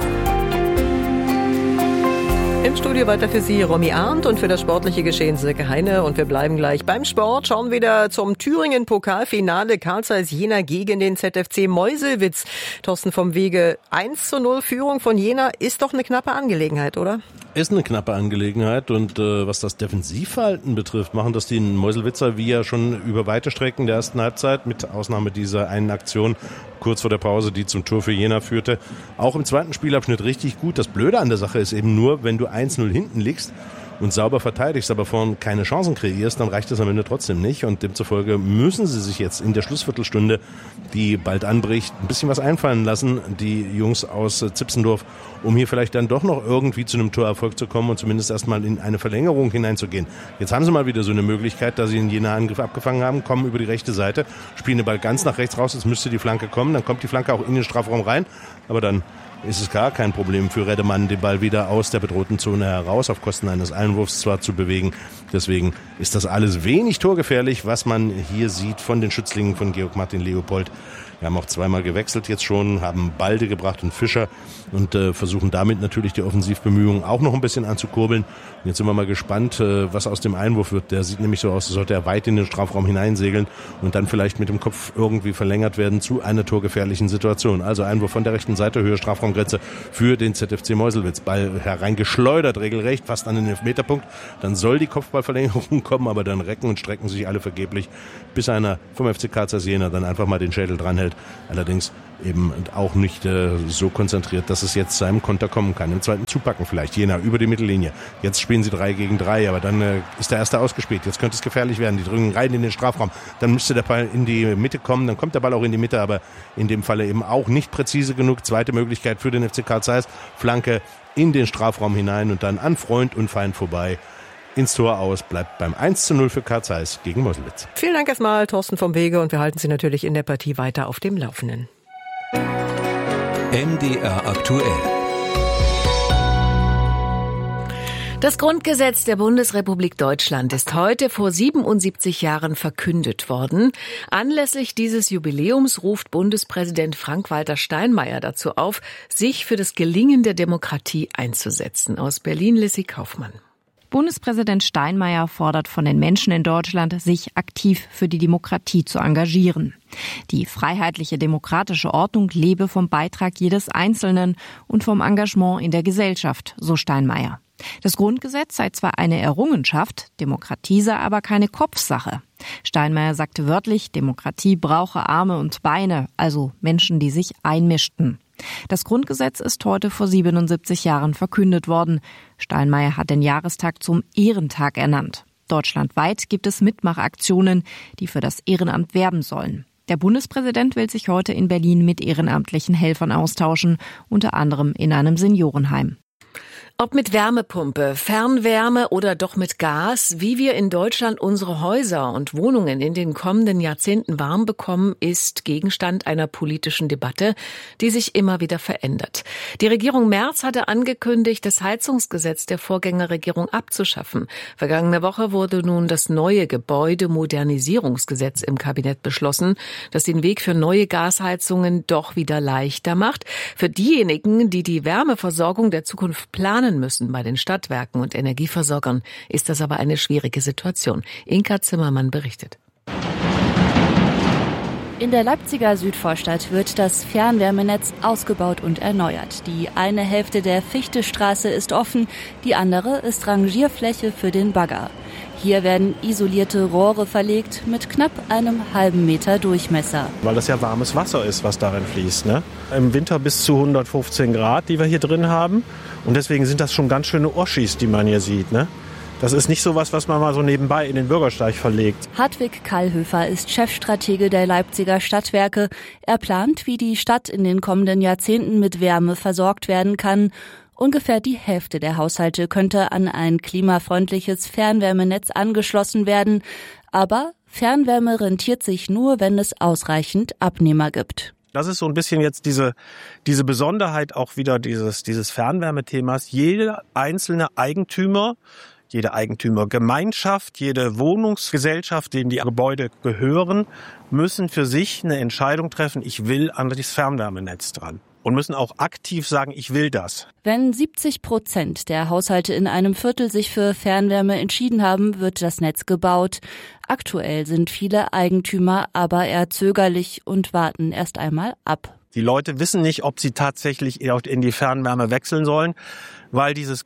Im Studio weiter für Sie Romy Arndt und für das sportliche Geschehen Silke Heine. Und wir bleiben gleich beim Sport, schauen wieder zum Thüringen-Pokalfinale Carl Zeiss Jena gegen den Z F C Meuselwitz. Thorsten vom Wege, eins zu null Führung von Jena ist doch eine knappe Angelegenheit, oder? Ist eine knappe Angelegenheit und äh, was das Defensivverhalten betrifft, machen das die Meuselwitzer wie ja schon über weite Strecken der ersten Halbzeit, mit Ausnahme dieser einen Aktion kurz vor der Pause, die zum Tor für Jena führte, auch im zweiten Spielabschnitt richtig gut. Das Blöde an der Sache ist eben nur, wenn du eins null hinten liegst und sauber verteidigst, aber vorn keine Chancen kreierst, dann reicht das am Ende trotzdem nicht. Und demzufolge müssen sie sich jetzt in der Schlussviertelstunde, die bald anbricht, ein bisschen was einfallen lassen, die Jungs aus Zipsendorf, um hier vielleicht dann doch noch irgendwie zu einem Torerfolg zu kommen und zumindest erstmal in eine Verlängerung hineinzugehen. Jetzt haben sie mal wieder so eine Möglichkeit, da sie einen Jena-Angriff abgefangen haben, kommen über die rechte Seite, spielen den Ball ganz nach rechts raus, jetzt müsste die Flanke kommen, dann kommt die Flanke auch in den Strafraum rein, aber dann ist es gar kein Problem für Reddemann, den Ball wieder aus der bedrohten Zone heraus auf Kosten eines Einwurfs zwar zu bewegen. Deswegen ist das alles wenig torgefährlich, was man hier sieht von den Schützlingen von Georg Martin Leopold. Wir haben auch zweimal gewechselt jetzt schon, haben Balde gebracht und Fischer und äh, versuchen damit natürlich die Offensivbemühungen auch noch ein bisschen anzukurbeln. Und jetzt sind wir mal gespannt, äh, was aus dem Einwurf wird. Der sieht nämlich so aus, als sollte er weit in den Strafraum hineinsegeln und dann vielleicht mit dem Kopf irgendwie verlängert werden zu einer torgefährlichen Situation. Also Einwurf von der rechten Seite, Höhe Strafraumgrenze für den Z F C Meuselwitz. Ball hereingeschleudert, regelrecht, fast an den Elfmeterpunkt. Dann soll die Kopfballverlängerung kommen, aber dann recken und strecken sich alle vergeblich, bis einer vom F C Karl Zeiss Jena dann einfach mal den Schädel dranhält. Allerdings eben auch nicht äh, so konzentriert, dass es jetzt zu einem Konter kommen kann. Im zweiten Zupacken vielleicht. Jena über die Mittellinie. Jetzt spielen sie drei gegen drei, aber dann äh, ist der erste ausgespielt. Jetzt könnte es gefährlich werden. Die drücken rein in den Strafraum. Dann müsste der Ball in die Mitte kommen. Dann kommt der Ball auch in die Mitte, aber in dem Falle eben auch nicht präzise genug. Zweite Möglichkeit für den F C Karl Zeiss. Flanke in den Strafraum hinein und dann an Freund und Feind vorbei. Ins Tor aus, bleibt beim eins zu null für Karl Zeiss gegen Meuselwitz. Vielen Dank erstmal, Thorsten vom Wege, und wir halten Sie natürlich in der Partie weiter auf dem Laufenden. M D R aktuell. Das Grundgesetz der Bundesrepublik Deutschland ist heute vor siebenundsiebzig Jahren verkündet worden. Anlässlich dieses Jubiläums ruft Bundespräsident Frank-Walter Steinmeier dazu auf, sich für das Gelingen der Demokratie einzusetzen. Aus Berlin Lissy Kaufmann. Bundespräsident Steinmeier fordert von den Menschen in Deutschland, sich aktiv für die Demokratie zu engagieren. Die freiheitliche demokratische Ordnung lebe vom Beitrag jedes Einzelnen und vom Engagement in der Gesellschaft, so Steinmeier. Das Grundgesetz sei zwar eine Errungenschaft, Demokratie sei aber keine Kopfsache. Steinmeier sagte wörtlich, Demokratie brauche Arme und Beine, also Menschen, die sich einmischten. Das Grundgesetz ist heute vor siebenundsiebzig Jahren verkündet worden. Steinmeier hat den Jahrestag zum Ehrentag ernannt. Deutschlandweit gibt es Mitmachaktionen, die für das Ehrenamt werben sollen. Der Bundespräsident will sich heute in Berlin mit ehrenamtlichen Helfern austauschen, unter anderem in einem Seniorenheim. Ob mit Wärmepumpe, Fernwärme oder doch mit Gas, wie wir in Deutschland unsere Häuser und Wohnungen in den kommenden Jahrzehnten warm bekommen, ist Gegenstand einer politischen Debatte, die sich immer wieder verändert. Die Regierung Merz hatte angekündigt, das Heizungsgesetz der Vorgängerregierung abzuschaffen. Vergangene Woche wurde nun das neue Gebäudemodernisierungsgesetz im Kabinett beschlossen, das den Weg für neue Gasheizungen doch wieder leichter macht. Für diejenigen, die die Wärmeversorgung der Zukunft planen müssen bei den Stadtwerken und Energieversorgern, ist das aber eine schwierige Situation. Inka Zimmermann berichtet. In der Leipziger Südvorstadt wird das Fernwärmenetz ausgebaut und erneuert. Die eine Hälfte der Fichtestraße ist offen, die andere ist Rangierfläche für den Bagger. Hier werden isolierte Rohre verlegt mit knapp einem halben Meter Durchmesser. Weil das ja warmes Wasser ist, was darin fließt, ne? Im Winter bis zu hundertfünfzehn Grad, die wir hier drin haben. Und deswegen sind das schon ganz schöne Oschis, die man hier sieht, ne? Das ist nicht so was, was man mal so nebenbei in den Bürgersteig verlegt. Hartwig Kallhöfer ist Chefstratege der Leipziger Stadtwerke. Er plant, wie die Stadt in den kommenden Jahrzehnten mit Wärme versorgt werden kann. Ungefähr die Hälfte der Haushalte könnte an ein klimafreundliches Fernwärmenetz angeschlossen werden. Aber Fernwärme rentiert sich nur, wenn es ausreichend Abnehmer gibt. Das ist so ein bisschen jetzt diese, diese Besonderheit auch wieder dieses, dieses Fernwärmethemas. Jeder einzelne Eigentümer, jede Eigentümergemeinschaft, jede Wohnungsgesellschaft, denen die Gebäude gehören, müssen für sich eine Entscheidung treffen, ich will an das Fernwärmenetz dran. Und müssen auch aktiv sagen, ich will das. Wenn siebzig Prozent der Haushalte in einem Viertel sich für Fernwärme entschieden haben, wird das Netz gebaut. Aktuell sind viele Eigentümer aber eher zögerlich und warten erst einmal ab. Die Leute wissen nicht, ob sie tatsächlich in die Fernwärme wechseln sollen, weil dieses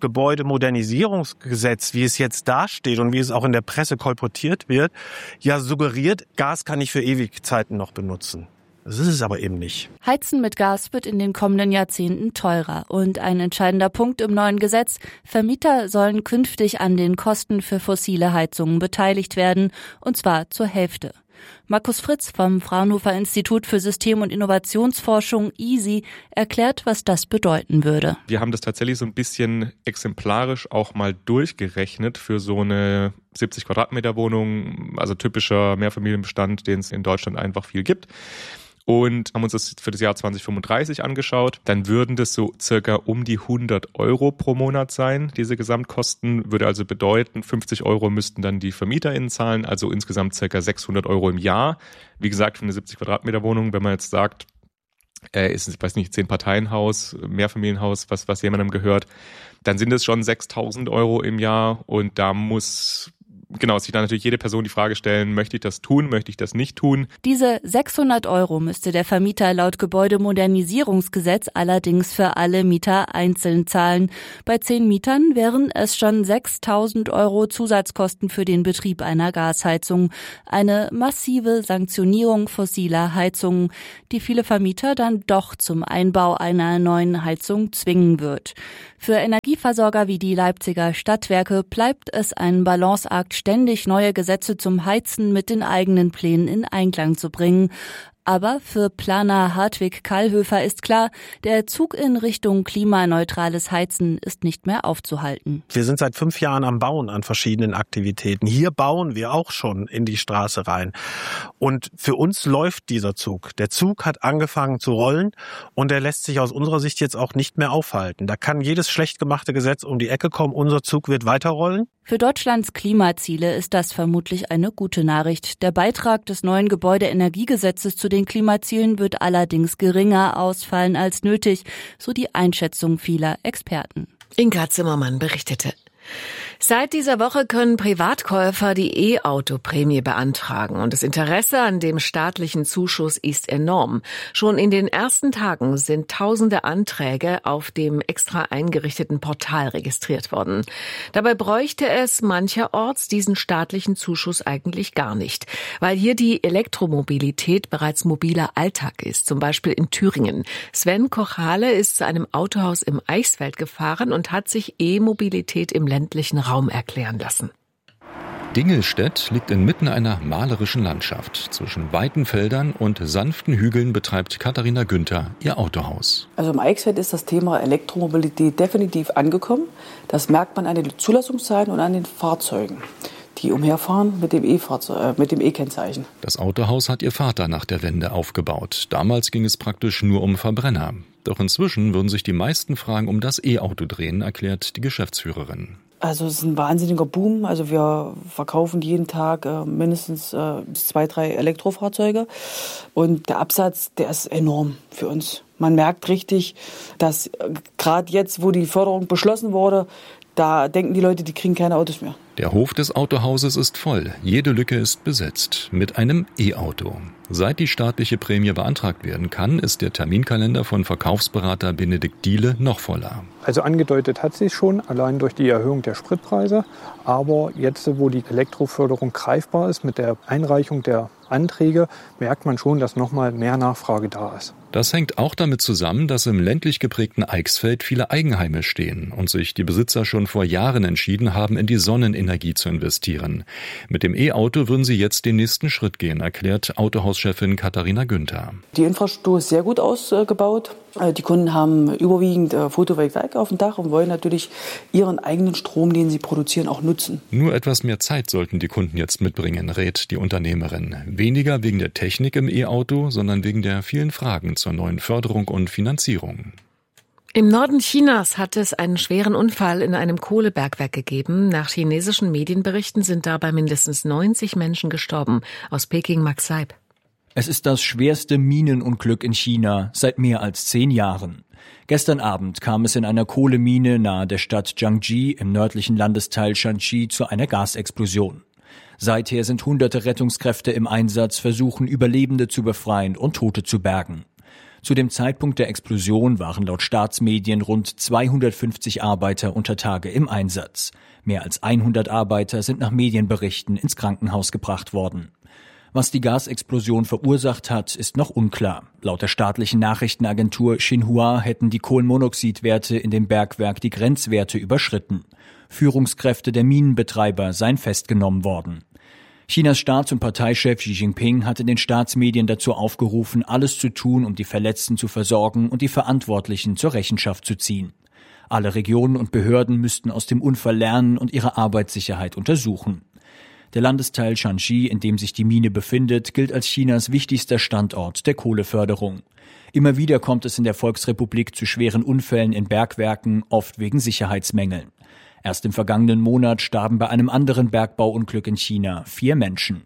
Gebäudemodernisierungsgesetz, wie es jetzt dasteht und wie es auch in der Presse kolportiert wird, ja suggeriert, Gas kann ich für Ewigzeiten noch benutzen. Das ist es aber eben nicht. Heizen mit Gas wird in den kommenden Jahrzehnten teurer. Und ein entscheidender Punkt im neuen Gesetz: Vermieter sollen künftig an den Kosten für fossile Heizungen beteiligt werden, und zwar zur Hälfte. Markus Fritz vom Fraunhofer Institut für System- und Innovationsforschung I S I erklärt, was das bedeuten würde. Wir haben das tatsächlich so ein bisschen exemplarisch auch mal durchgerechnet für so eine siebzig Quadratmeter Wohnung, also typischer Mehrfamilienbestand, den es in Deutschland einfach viel gibt. und haben uns das für das Jahr zwanzig fünfunddreißig angeschaut. Dann würden das so circa um die hundert Euro pro Monat sein. Diese Gesamtkosten würde also bedeuten, fünfzig Euro müssten dann die VermieterInnen zahlen, also insgesamt circa sechshundert Euro im Jahr. Wie gesagt, für eine siebzig Quadratmeter Wohnung, wenn man jetzt sagt, äh, ist, ich weiß nicht, Zehn-Parteien-Haus, Mehrfamilienhaus, was, was jemandem gehört, dann sind es schon sechstausend Euro im Jahr und da muss genau sich dann natürlich jede Person die Frage stellen, möchte ich das tun, möchte ich das nicht tun? Diese sechshundert Euro müsste der Vermieter laut Gebäudemodernisierungsgesetz allerdings für alle Mieter einzeln zahlen. Bei zehn Mietern wären es schon sechstausend Euro Zusatzkosten für den Betrieb einer Gasheizung. Eine massive Sanktionierung fossiler Heizungen, die viele Vermieter dann doch zum Einbau einer neuen Heizung zwingen wird. Für Energieversorger wie die Leipziger Stadtwerke bleibt es ein Balanceakt, ständig neue Gesetze zum Heizen mit den eigenen Plänen in Einklang zu bringen. Aber für Planer Hartwig Kallhöfer ist klar, der Zug in Richtung klimaneutrales Heizen ist nicht mehr aufzuhalten. Wir sind seit fünf Jahren am Bauen an verschiedenen Aktivitäten. Hier bauen wir auch schon in die Straße rein. Und für uns läuft dieser Zug. Der Zug hat angefangen zu rollen und er lässt sich aus unserer Sicht jetzt auch nicht mehr aufhalten. Da kann jedes schlecht gemachte Gesetz um die Ecke kommen. Unser Zug wird weiterrollen. Für Deutschlands Klimaziele ist das vermutlich eine gute Nachricht. Der Beitrag des neuen Gebäudeenergiegesetzes zu den Klimazielen wird allerdings geringer ausfallen als nötig, so die Einschätzung vieler Experten. Inka Zimmermann berichtete. Seit dieser Woche können Privatkäufer die E-Auto-Prämie beantragen und das Interesse an dem staatlichen Zuschuss ist enorm. Schon in den ersten Tagen sind tausende Anträge auf dem extra eingerichteten Portal registriert worden. Dabei bräuchte es mancherorts diesen staatlichen Zuschuss eigentlich gar nicht, weil hier die Elektromobilität bereits mobiler Alltag ist, zum Beispiel in Thüringen. Sven Kochale ist zu einem Autohaus im Eichsfeld gefahren und hat sich E-Mobilität im ländlichen Raum erklären lassen. Dingelstedt liegt inmitten einer malerischen Landschaft. Zwischen weiten Feldern und sanften Hügeln betreibt Katharina Günther ihr Autohaus. Also im Eichsfeld ist das Thema Elektromobilität definitiv angekommen. Das merkt man an den Zulassungszahlen und an den Fahrzeugen, die umherfahren mit dem E-Fahrzeug, äh, mit dem E-Kennzeichen. Das Autohaus hat ihr Vater nach der Wende aufgebaut. Damals ging es praktisch nur um Verbrenner. Doch inzwischen würden sich die meisten Fragen um das E-Auto drehen, erklärt die Geschäftsführerin. Also es ist ein wahnsinniger Boom. Also wir verkaufen jeden Tag äh, mindestens äh, zwei, drei Elektrofahrzeuge. Und der Absatz, der ist enorm für uns. Man merkt richtig, dass äh, gerade jetzt, wo die Förderung beschlossen wurde, da denken die Leute, die kriegen keine Autos mehr. Der Hof des Autohauses ist voll. Jede Lücke ist besetzt mit einem E-Auto. Seit die staatliche Prämie beantragt werden kann, ist der Terminkalender von Verkaufsberater Benedikt Diele noch voller. Also angedeutet hat sich schon, allein durch die Erhöhung der Spritpreise. Aber jetzt, wo die Elektroförderung greifbar ist mit der Einreichung der Anträge, merkt man schon, dass noch mal mehr Nachfrage da ist. Das hängt auch damit zusammen, dass im ländlich geprägten Eichsfeld viele Eigenheime stehen und sich die Besitzer schon vor Jahren entschieden haben, in die Sonnenenergie zu investieren. Mit dem E-Auto würden sie jetzt den nächsten Schritt gehen, erklärt Autohauschefin Katharina Günther. Die Infrastruktur ist sehr gut ausgebaut. Die Kunden haben überwiegend Photovoltaik auf dem Dach und wollen natürlich ihren eigenen Strom, den sie produzieren, auch nutzen. Nur etwas mehr Zeit sollten die Kunden jetzt mitbringen, rät die Unternehmerin. Weniger wegen der Technik im E-Auto, sondern wegen der vielen Fragen zur neuen Förderung und Finanzierung. Im Norden Chinas hat es einen schweren Unfall in einem Kohlebergwerk gegeben. Nach chinesischen Medienberichten sind dabei mindestens neunzig Menschen gestorben. Aus Peking Max Seib. Es ist das schwerste Minenunglück in China seit mehr als zehn Jahren. Gestern Abend kam es in einer Kohlemine nahe der Stadt Jiangji im nördlichen Landesteil Shanxi zu einer Gasexplosion. Seither sind hunderte Rettungskräfte im Einsatz, versuchen Überlebende zu befreien und Tote zu bergen. Zu dem Zeitpunkt der Explosion waren laut Staatsmedien rund zweihundertfünfzig Arbeiter unter Tage im Einsatz. Mehr als hundert Arbeiter sind nach Medienberichten ins Krankenhaus gebracht worden. Was die Gasexplosion verursacht hat, ist noch unklar. Laut der staatlichen Nachrichtenagentur Xinhua hätten die Kohlenmonoxidwerte in dem Bergwerk die Grenzwerte überschritten. Führungskräfte der Minenbetreiber seien festgenommen worden. Chinas Staats- und Parteichef Xi Jinping hatte den Staatsmedien dazu aufgerufen, alles zu tun, um die Verletzten zu versorgen und die Verantwortlichen zur Rechenschaft zu ziehen. Alle Regionen und Behörden müssten aus dem Unfall lernen und ihre Arbeitssicherheit untersuchen. Der Landesteil Shanxi, in dem sich die Mine befindet, gilt als Chinas wichtigster Standort der Kohleförderung. Immer wieder kommt es in der Volksrepublik zu schweren Unfällen in Bergwerken, oft wegen Sicherheitsmängeln. Erst im vergangenen Monat starben bei einem anderen Bergbauunglück in China vier Menschen.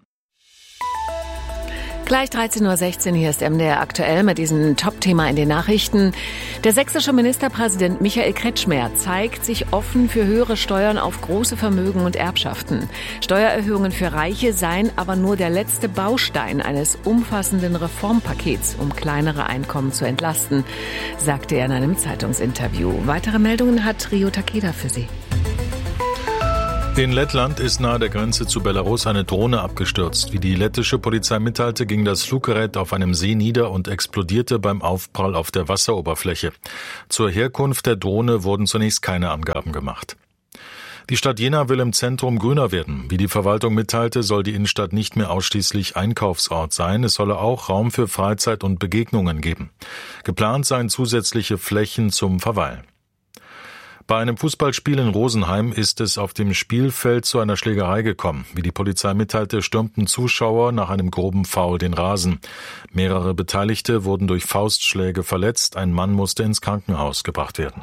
Gleich dreizehn Uhr sechzehn, hier ist M D R aktuell mit diesem Top-Thema in den Nachrichten. Der sächsische Ministerpräsident Michael Kretschmer zeigt sich offen für höhere Steuern auf große Vermögen und Erbschaften. Steuererhöhungen für Reiche seien aber nur der letzte Baustein eines umfassenden Reformpakets, um kleinere Einkommen zu entlasten, sagte er in einem Zeitungsinterview. Weitere Meldungen hat Rio Takeda für Sie. In Lettland ist nahe der Grenze zu Belarus eine Drohne abgestürzt. Wie die lettische Polizei mitteilte, ging das Fluggerät auf einem See nieder und explodierte beim Aufprall auf der Wasseroberfläche. Zur Herkunft der Drohne wurden zunächst keine Angaben gemacht. Die Stadt Jena will im Zentrum grüner werden. Wie die Verwaltung mitteilte, soll die Innenstadt nicht mehr ausschließlich Einkaufsort sein. Es solle auch Raum für Freizeit und Begegnungen geben. Geplant seien zusätzliche Flächen zum Verweilen. Bei einem Fußballspiel in Rosenheim ist es auf dem Spielfeld zu einer Schlägerei gekommen. Wie die Polizei mitteilte, stürmten Zuschauer nach einem groben Foul den Rasen. Mehrere Beteiligte wurden durch Faustschläge verletzt. Ein Mann musste ins Krankenhaus gebracht werden.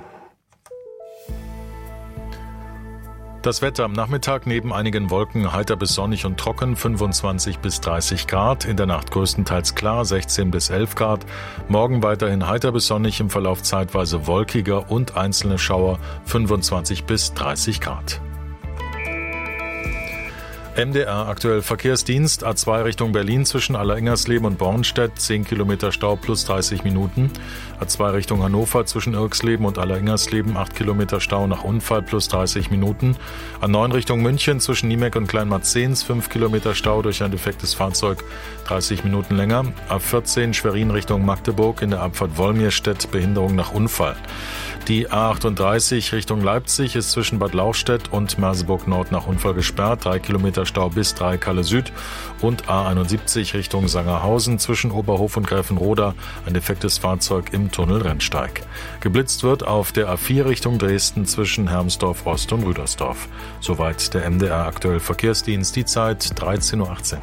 Das Wetter am Nachmittag neben einigen Wolken heiter bis sonnig und trocken, fünfundzwanzig bis dreißig Grad. In der Nacht größtenteils klar, sechzehn bis elf Grad. Morgen weiterhin heiter bis sonnig, im Verlauf zeitweise wolkiger und einzelne Schauer, fünfundzwanzig bis dreißig Grad. M D R aktuell Verkehrsdienst, A zwei Richtung Berlin zwischen Alleringhersleben und Bornstedt, zehn Kilometer Stau plus dreißig Minuten. A zwei Richtung Hannover zwischen Irksleben und Alleringhersleben, acht Kilometer Stau nach Unfall plus dreißig Minuten. A neun Richtung München zwischen Niemek und Kleinmarzens, fünf Kilometer Stau durch ein defektes Fahrzeug, dreißig Minuten länger. A vierzehn Schwerin Richtung Magdeburg in der Abfahrt Wolmirstedt, Behinderung nach Unfall. Die A achtunddreißig Richtung Leipzig ist zwischen Bad Lauchstädt und Merseburg Nord nach Unfall gesperrt, drei Kilometer Stau bis drei Kalle Süd. Und A einundsiebzig Richtung Sangerhausen zwischen Oberhof und Gräfenroda, ein defektes Fahrzeug im Tunnel Rennsteig. Geblitzt wird auf der A vier Richtung Dresden zwischen Hermsdorf Ost und Rüdersdorf. Soweit der M D R aktuell Verkehrsdienst, die Zeit dreizehn Uhr achtzehn.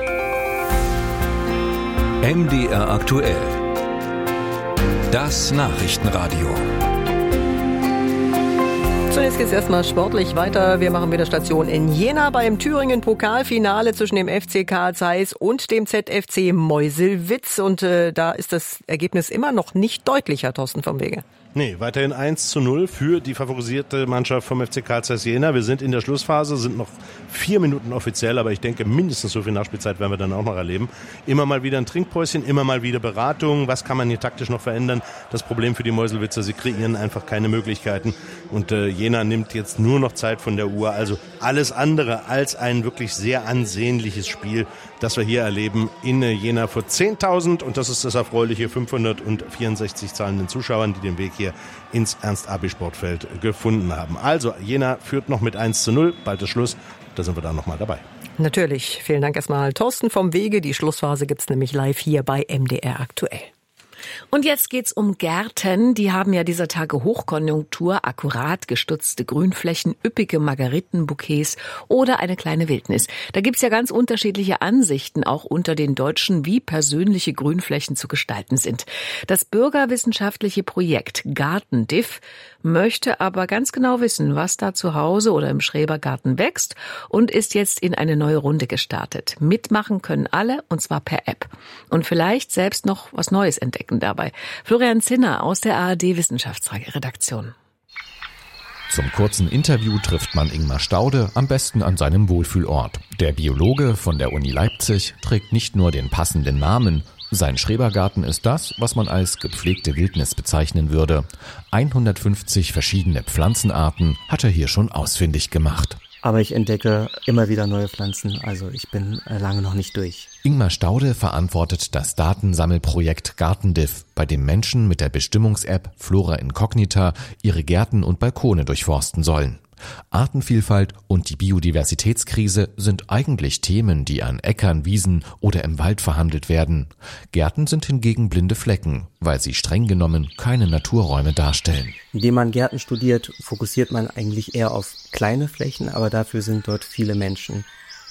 M D R aktuell. Das Nachrichtenradio. Zunächst geht es erstmal sportlich weiter. Wir machen wieder Station in Jena beim Thüringen-Pokalfinale zwischen dem F C Karl Zeiss und dem Z F C Meuselwitz. Und äh, da ist das Ergebnis immer noch nicht deutlicher, Thorsten vom Wege. Nee, weiterhin eins zu null für die favorisierte Mannschaft vom F C Karl Zeiss Jena. Wir sind in der Schlussphase, sind noch vier Minuten offiziell, aber ich denke, mindestens so viel Nachspielzeit werden wir dann auch noch erleben. Immer mal wieder ein Trinkpäuschen, immer mal wieder Beratung. Was kann man hier taktisch noch verändern? Das Problem für die Meuselwitzer, sie kreieren einfach keine Möglichkeiten. Und äh, Jena nimmt jetzt nur noch Zeit von der Uhr. Also alles andere als ein wirklich sehr ansehnliches Spiel, das wir hier erleben in äh, Jena vor zehntausend. Und das ist das erfreuliche fünfhundertvierundsechzig zahlenden Zuschauern, die den Weg hier ins Ernst-Abi-Sportfeld gefunden haben. Also Jena führt noch mit eins zu null, bald ist Schluss, da sind wir dann nochmal dabei. Natürlich, vielen Dank erstmal Thorsten vom Wege. Die Schlussphase gibt's nämlich live hier bei M D R aktuell. Und jetzt geht's um Gärten. Die haben ja dieser Tage Hochkonjunktur, akkurat gestutzte Grünflächen, üppige Margeritenbouquets oder eine kleine Wildnis. Da gibt's ja ganz unterschiedliche Ansichten auch unter den Deutschen, wie persönliche Grünflächen zu gestalten sind. Das bürgerwissenschaftliche Projekt Gartendiff möchte aber ganz genau wissen, was da zu Hause oder im Schrebergarten wächst und ist jetzt in eine neue Runde gestartet. Mitmachen können alle, und zwar per App. Und vielleicht selbst noch was Neues entdecken dabei. Florian Zinner aus der A R D-Wissenschaftsredaktion. Zum kurzen Interview trifft man Ingmar Staude am besten an seinem Wohlfühlort. Der Biologe von der Uni Leipzig trägt nicht nur den passenden Namen, sein Schrebergarten ist das, was man als gepflegte Wildnis bezeichnen würde. hundertfünfzig verschiedene Pflanzenarten hat er hier schon ausfindig gemacht. Aber ich entdecke immer wieder neue Pflanzen, also ich bin lange noch nicht durch. Ingmar Staude verantwortet das Datensammelprojekt Gartendiff, bei dem Menschen mit der Bestimmungs-App Flora Incognita ihre Gärten und Balkone durchforsten sollen. Artenvielfalt und die Biodiversitätskrise sind eigentlich Themen, die an Äckern, Wiesen oder im Wald verhandelt werden. Gärten sind hingegen blinde Flecken, weil sie streng genommen keine Naturräume darstellen. Indem man Gärten studiert, fokussiert man eigentlich eher auf kleine Flächen, aber dafür sind dort viele Menschen.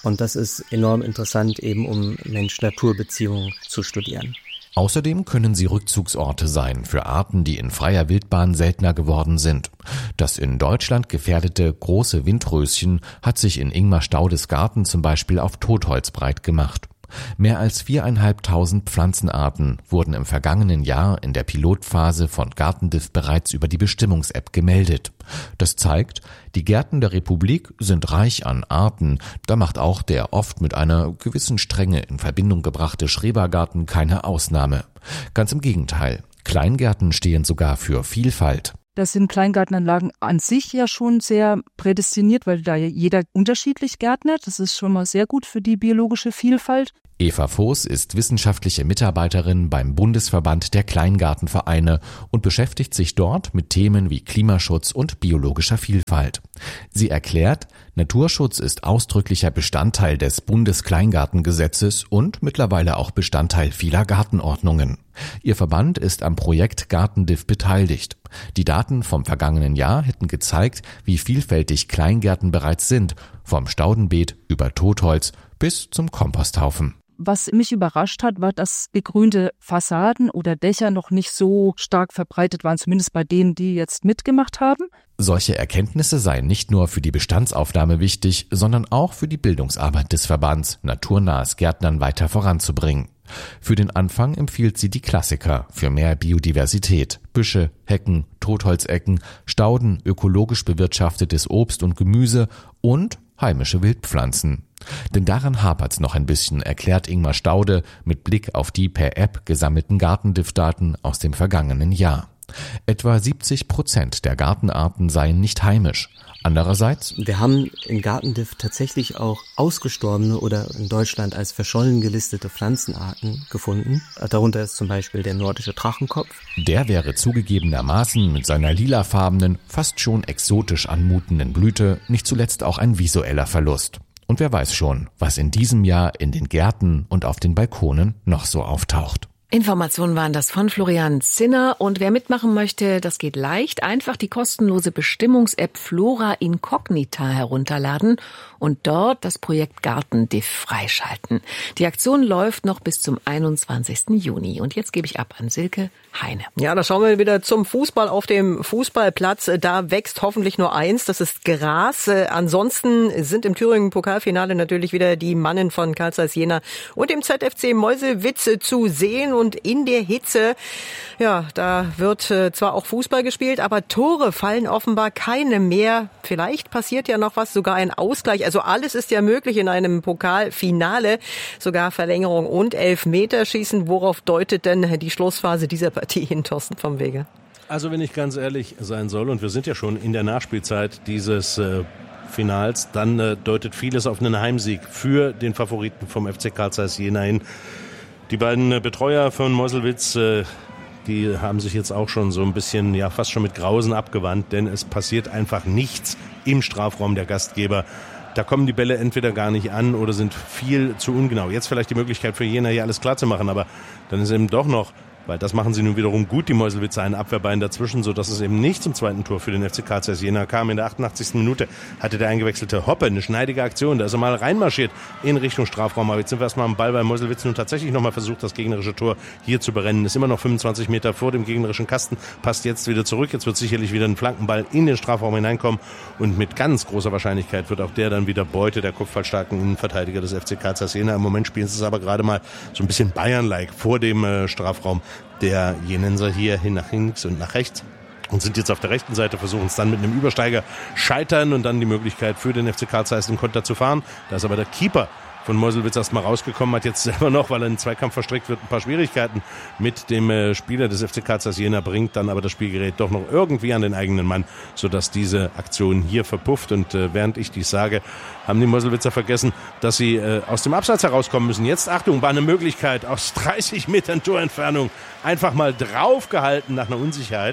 Und das ist enorm interessant, eben um Mensch-Natur-Beziehungen zu studieren. Außerdem können sie Rückzugsorte sein für Arten, die in freier Wildbahn seltener geworden sind. Das in Deutschland gefährdete große Windröschen hat sich in Ingmar Staudes Garten zum Beispiel auf Totholz breit gemacht. Mehr als viereinhalbtausend Pflanzenarten wurden im vergangenen Jahr in der Pilotphase von GartenDiff bereits über die Bestimmungs-App gemeldet. Das zeigt, die Gärten der Republik sind reich an Arten. Da macht auch der oft mit einer gewissen Strenge in Verbindung gebrachte Schrebergarten keine Ausnahme. Ganz im Gegenteil, Kleingärten stehen sogar für Vielfalt. Das sind Kleingartenanlagen an sich ja schon sehr prädestiniert, weil da jeder unterschiedlich gärtnert. Das ist schon mal sehr gut für die biologische Vielfalt. Eva Voß ist wissenschaftliche Mitarbeiterin beim Bundesverband der Kleingartenvereine und beschäftigt sich dort mit Themen wie Klimaschutz und biologischer Vielfalt. Sie erklärt, Naturschutz ist ausdrücklicher Bestandteil des Bundeskleingartengesetzes und mittlerweile auch Bestandteil vieler Gartenordnungen. Ihr Verband ist am Projekt GartenDiff beteiligt. Die Daten vom vergangenen Jahr hätten gezeigt, wie vielfältig Kleingärten bereits sind, vom Staudenbeet über Totholz bis zum Komposthaufen. Was mich überrascht hat, war, dass begrünte Fassaden oder Dächer noch nicht so stark verbreitet waren, zumindest bei denen, die jetzt mitgemacht haben. Solche Erkenntnisse seien nicht nur für die Bestandsaufnahme wichtig, sondern auch für die Bildungsarbeit des Verbands, naturnahes Gärtnern weiter voranzubringen. Für den Anfang empfiehlt sie die Klassiker für mehr Biodiversität: Büsche, Hecken, Totholzecken, Stauden, ökologisch bewirtschaftetes Obst und Gemüse und heimische Wildpflanzen. Denn daran hapert's noch ein bisschen, erklärt Ingmar Staude mit Blick auf die per App gesammelten GartenDiff-Daten aus dem vergangenen Jahr. Etwa siebzig Prozent der Gartenarten seien nicht heimisch. Andererseits, wir haben in GartenDiff tatsächlich auch ausgestorbene oder in Deutschland als verschollen gelistete Pflanzenarten gefunden. Darunter ist zum Beispiel der nordische Drachenkopf. Der wäre zugegebenermaßen mit seiner lilafarbenen, fast schon exotisch anmutenden Blüte nicht zuletzt auch ein visueller Verlust. Und wer weiß schon, was in diesem Jahr in den Gärten und auf den Balkonen noch so auftaucht. Informationen waren das von Florian Zinner. Und wer mitmachen möchte, das geht leicht. Einfach die kostenlose Bestimmungs-App Flora Incognita herunterladen und dort das Projekt GartenDiff freischalten. Die Aktion läuft noch bis zum einundzwanzigsten Juni. Und jetzt gebe ich ab an Silke Heine. Ja, da schauen wir wieder zum Fußball auf dem Fußballplatz. Da wächst hoffentlich nur eins, das ist Gras. Ansonsten sind im Thüringen-Pokalfinale natürlich wieder die Mannen von Carl Zeiss Jena und dem Z F C Meuselwitz zu sehen. Und in der Hitze, ja, da wird zwar auch Fußball gespielt, aber Tore fallen offenbar keine mehr. Vielleicht passiert ja noch was, sogar ein Ausgleich. Also alles ist ja möglich in einem Pokalfinale, sogar Verlängerung und Elfmeterschießen. Worauf deutet denn die Schlussphase dieser Partie hin, Thorsten vom Wege? Also wenn ich ganz ehrlich sein soll, und wir sind ja schon in der Nachspielzeit dieses äh, Finals, dann äh, deutet vieles auf einen Heimsieg für den Favoriten vom F C Carl Zeiss Jena hin. Die beiden äh, Betreuer von Meuselwitz, äh, die haben sich jetzt auch schon so ein bisschen, ja fast schon mit Grausen abgewandt, denn es passiert einfach nichts im Strafraum der Gastgeber. Da kommen die Bälle entweder gar nicht an oder sind viel zu ungenau. Jetzt vielleicht die Möglichkeit für Jena hier alles klar zu machen, aber dann ist eben doch noch, weil das machen sie nun wiederum gut, die Meuselwitzer, ein Abwehrbein dazwischen, sodass es eben nicht zum zweiten Tor für den F C Carl Zeiss Jena kam. In der achtundachtzigsten Minute hatte der eingewechselte Hoppe eine schneidige Aktion, da ist er mal reinmarschiert in Richtung Strafraum. Aber jetzt sind wir erstmal am Ball, weil Meuselwitz nun tatsächlich nochmal versucht, das gegnerische Tor hier zu berennen. Ist immer noch fünfundzwanzig Meter vor dem gegnerischen Kasten, passt jetzt wieder zurück. Jetzt wird sicherlich wieder ein Flankenball in den Strafraum hineinkommen und mit ganz großer Wahrscheinlichkeit wird auch der dann wieder Beute der kopfballstarken Innenverteidiger des F C Carl Zeiss Jena. Im Moment spielen sie es aber gerade mal so ein bisschen Bayern-like vor dem äh, Strafraum der Jenenser hier hin nach links und nach rechts und sind jetzt auf der rechten Seite, versuchen es dann mit einem Übersteiger scheitern und dann die Möglichkeit für den F C Carl Zeiss den Konter zu fahren. Da ist aber der Keeper von Meuselwitz erstmal rausgekommen, hat jetzt selber noch, weil er in den Zweikampf verstrickt wird, ein paar Schwierigkeiten mit dem äh, Spieler des F C Carl Zeiss Jena, bringt dann aber das Spielgerät doch noch irgendwie an den eigenen Mann, sodass diese Aktion hier verpufft. Und äh, während ich dies sage, haben die Meuselwitzer vergessen, dass sie äh, aus dem Abseits herauskommen müssen. Jetzt, Achtung, war eine Möglichkeit aus dreißig Metern Torentfernung, einfach mal draufgehalten nach einer Unsicherheit.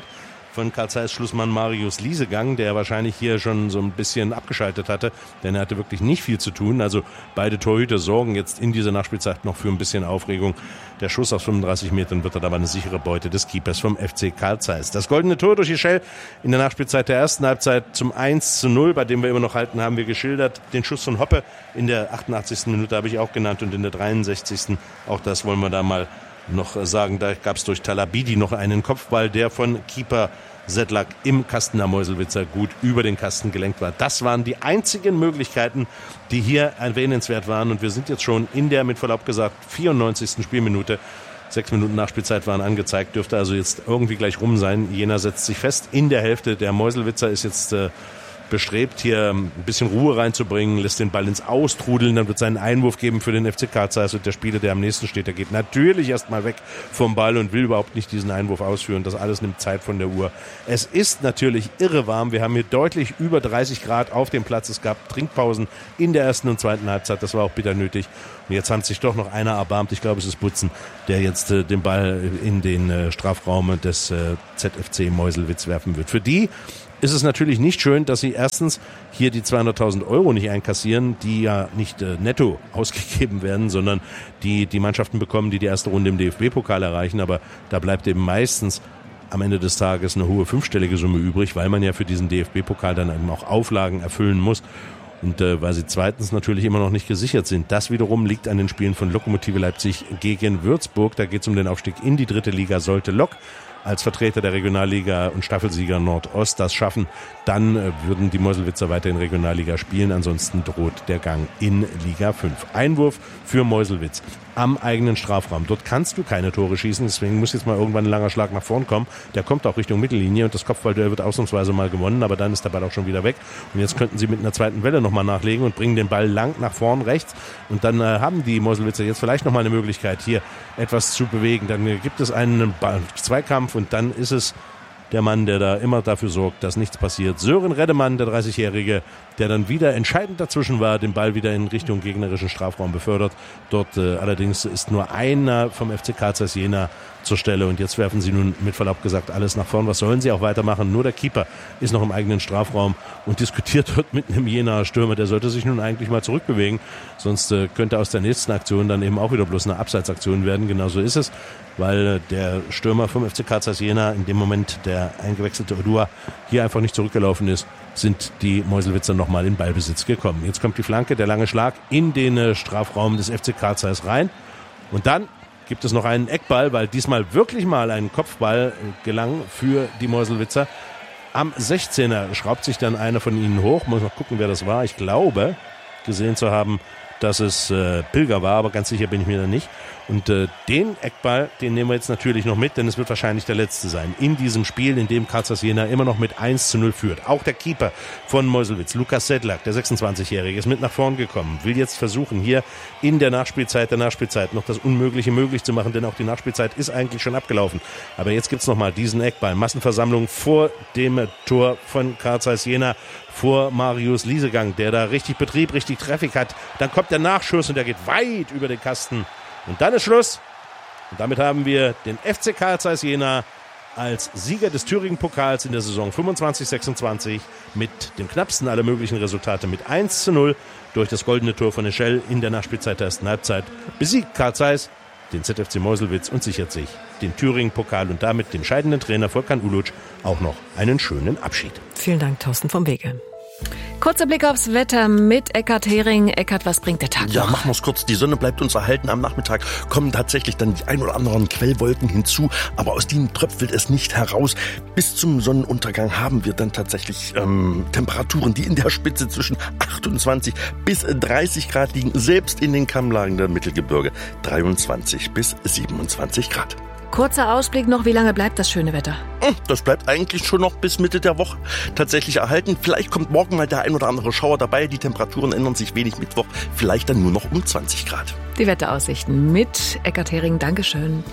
von Carl Zeiss Schlussmann Marius Liesegang, der wahrscheinlich hier schon so ein bisschen abgeschaltet hatte, denn er hatte wirklich nicht viel zu tun. Also beide Torhüter sorgen jetzt in dieser Nachspielzeit noch für ein bisschen Aufregung. Der Schuss aus fünfunddreißig Metern wird dann aber eine sichere Beute des Keepers vom F C Carl Zeiss. Das goldene Tor durch Ischel in der Nachspielzeit der ersten Halbzeit zum eins zu null, bei dem wir immer noch halten, haben wir geschildert. Den Schuss von Hoppe in der achtundachtzigsten Minute habe ich auch genannt und in der dreiundsechzigsten Auch das wollen wir da mal noch sagen. Da gab es durch Talabidi noch einen Kopfball, der von Keeper Sedlak im Kasten der Meuselwitzer gut über den Kasten gelenkt war. Das waren die einzigen Möglichkeiten, die hier erwähnenswert waren. Und wir sind jetzt schon in der, mit Verlaub gesagt, vierundneunzigsten Spielminute. Sechs Minuten Nachspielzeit waren angezeigt, dürfte also jetzt irgendwie gleich rum sein. Jena setzt sich fest in der Hälfte. Der Meuselwitzer ist jetzt äh, bestrebt, hier ein bisschen Ruhe reinzubringen, lässt den Ball ins Austrudeln, dann wird es einen Einwurf geben für den F C Carl Zeiss und der Spieler, der am nächsten steht, der geht natürlich erstmal weg vom Ball und will überhaupt nicht diesen Einwurf ausführen. Das alles nimmt Zeit von der Uhr. Es ist natürlich irre warm. Wir haben hier deutlich über dreißig Grad auf dem Platz. Es gab Trinkpausen in der ersten und zweiten Halbzeit. Das war auch bitter nötig. Und jetzt hat sich doch noch einer erbarmt. Ich glaube, es ist Butzen, der jetzt äh, den Ball in den äh, Strafraum des äh, Z F C Meuselwitz werfen wird. Für die ist es natürlich nicht schön, dass sie erstens hier die zweihunderttausend Euro nicht einkassieren, die ja nicht äh, netto ausgegeben werden, sondern die die Mannschaften bekommen, die die erste Runde im D F B-Pokal erreichen. Aber da bleibt eben meistens am Ende des Tages eine hohe fünfstellige Summe übrig, weil man ja für diesen D F B-Pokal dann eben auch Auflagen erfüllen muss. Und äh, weil sie zweitens natürlich immer noch nicht gesichert sind. Das wiederum liegt an den Spielen von Lokomotive Leipzig gegen Würzburg. Da geht es um den Aufstieg in die dritte Liga. Sollte Lok als Vertreter der Regionalliga und Staffelsieger Nordost das schaffen, dann äh, würden die Meuselwitzer weiter in Regionalliga spielen. Ansonsten droht der Gang in Liga fünf. Einwurf für Meuselwitz am eigenen Strafraum. Dort kannst du keine Tore schießen, deswegen muss jetzt mal irgendwann ein langer Schlag nach vorn kommen. Der kommt auch Richtung Mittellinie und das Kopfballduell wird ausnahmsweise mal gewonnen, aber dann ist der Ball auch schon wieder weg. Und jetzt könnten sie mit einer zweiten Welle nochmal nachlegen und bringen den Ball lang nach vorn rechts. Und dann äh, haben die Meuselwitzer jetzt vielleicht nochmal eine Möglichkeit, hier etwas zu bewegen. Dann äh, gibt es einen Ball- Zweikampf und dann ist es der Mann, der da immer dafür sorgt, dass nichts passiert. Sören Reddemann, der dreißigjährige, der dann wieder entscheidend dazwischen war, den Ball wieder in Richtung gegnerischen Strafraum befördert. Dort äh, allerdings ist nur einer vom F C Carl Zeiss Jena zur Stelle und jetzt werfen sie nun mit Verlaub gesagt alles nach vorn. Was sollen sie auch weitermachen? Nur der Keeper ist noch im eigenen Strafraum und diskutiert dort mit einem Jenaer Stürmer. Der sollte sich nun eigentlich mal zurückbewegen, sonst äh, könnte aus der nächsten Aktion dann eben auch wieder bloß eine Abseitsaktion werden. Genauso ist es, weil äh, der Stürmer vom F C Carl Zeiss Jena in dem Moment, der eingewechselte Odua, hier einfach nicht zurückgelaufen ist, sind die Meuselwitzer nochmal in Ballbesitz gekommen. Jetzt kommt die Flanke, der lange Schlag in den äh, Strafraum des F C Carl Zeiss rein und dann gibt es noch einen Eckball, weil diesmal wirklich mal ein Kopfball gelang für die Meuselwitzer. Am sechzehner schraubt sich dann einer von ihnen hoch. Muss mal gucken, wer das war. Ich glaube, gesehen zu haben, dass es äh, Pilger war, aber ganz sicher bin ich mir da nicht. Und äh, den Eckball, den nehmen wir jetzt natürlich noch mit, denn es wird wahrscheinlich der letzte sein. In diesem Spiel, in dem Carl Zeiss Jena immer noch mit eins zu null führt. Auch der Keeper von Meuselwitz, Lukas Sedlak, der sechsundzwanzigjährige, ist mit nach vorn gekommen. Will jetzt versuchen, hier in der Nachspielzeit der Nachspielzeit noch das Unmögliche möglich zu machen, denn auch die Nachspielzeit ist eigentlich schon abgelaufen. Aber jetzt gibt's nochmal diesen Eckball. Massenversammlung vor dem Tor von Carl Zeiss Jena, vor Marius Liesegang, der da richtig Betrieb, richtig Traffic hat. Dann kommt der Nachschuss und der geht weit über den Kasten. Und dann ist Schluss. Und damit haben wir den F C Carl Zeiss Jena als Sieger des Thüringen-Pokals in der Saison fünfundzwanzig sechsundzwanzig mit dem knappsten aller möglichen Resultate mit eins zu null durch das goldene Tor von Ischel in der Nachspielzeit der ersten Halbzeit. Besiegt Carl Zeiss den Z F C Meuselwitz und sichert sich den Thüringen-Pokal und damit dem scheidenden Trainer Volkan Uluc auch noch einen schönen Abschied. Vielen Dank, Thorsten vom Wege. Kurzer Blick aufs Wetter mit Eckhard Hering. Eckhard, was bringt der Tag Ja, noch? machen wir es kurz. Die Sonne bleibt uns erhalten. Am Nachmittag kommen tatsächlich dann die ein oder anderen Quellwolken hinzu, aber aus denen tröpfelt es nicht heraus. Bis zum Sonnenuntergang haben wir dann tatsächlich ähm, Temperaturen, die in der Spitze zwischen achtundzwanzig bis dreißig Grad liegen. Selbst in den Kammlagen der Mittelgebirge dreiundzwanzig bis siebenundzwanzig Grad. Kurzer Ausblick noch, wie lange bleibt das schöne Wetter? Das bleibt eigentlich schon noch bis Mitte der Woche tatsächlich erhalten. Vielleicht kommt morgen mal der ein oder andere Schauer dabei. Die Temperaturen ändern sich wenig Mittwoch. Vielleicht dann nur noch um zwanzig Grad. Die Wetteraussichten mit Eckhard Hering. Dankeschön.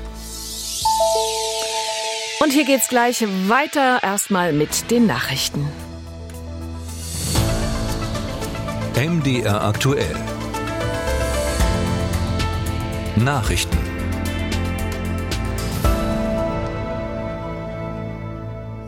Und hier geht's gleich weiter. Erstmal mit den Nachrichten. M D R aktuell. Nachrichten.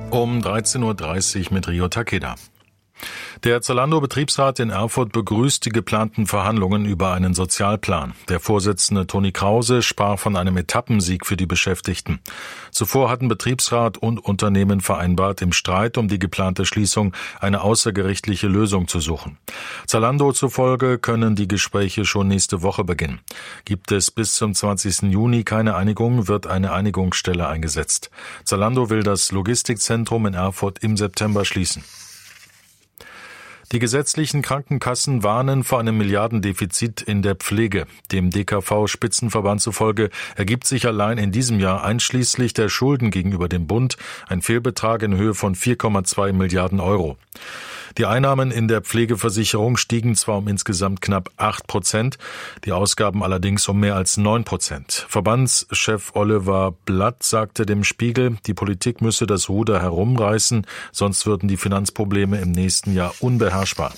Um dreizehn Uhr dreißig mit Rio Takeda. Der Zalando-Betriebsrat in Erfurt begrüßt die geplanten Verhandlungen über einen Sozialplan. Der Vorsitzende Toni Krause sprach von einem Etappensieg für die Beschäftigten. Zuvor hatten Betriebsrat und Unternehmen vereinbart, im Streit um die geplante Schließung eine außergerichtliche Lösung zu suchen. Zalando zufolge können die Gespräche schon nächste Woche beginnen. Gibt es bis zum zwanzigsten Juni keine Einigung, wird eine Einigungsstelle eingesetzt. Zalando will das Logistikzentrum in Erfurt im September schließen. Die gesetzlichen Krankenkassen warnen vor einem Milliardendefizit in der Pflege. Dem D K V-Spitzenverband zufolge ergibt sich allein in diesem Jahr einschließlich der Schulden gegenüber dem Bund ein Fehlbetrag in Höhe von vier Komma zwei Milliarden Euro. Die Einnahmen in der Pflegeversicherung stiegen zwar um insgesamt knapp acht Prozent, die Ausgaben allerdings um mehr als neun Prozent. Verbandschef Oliver Blatt sagte dem Spiegel, die Politik müsse das Ruder herumreißen, sonst würden die Finanzprobleme im nächsten Jahr unbeherrschbar.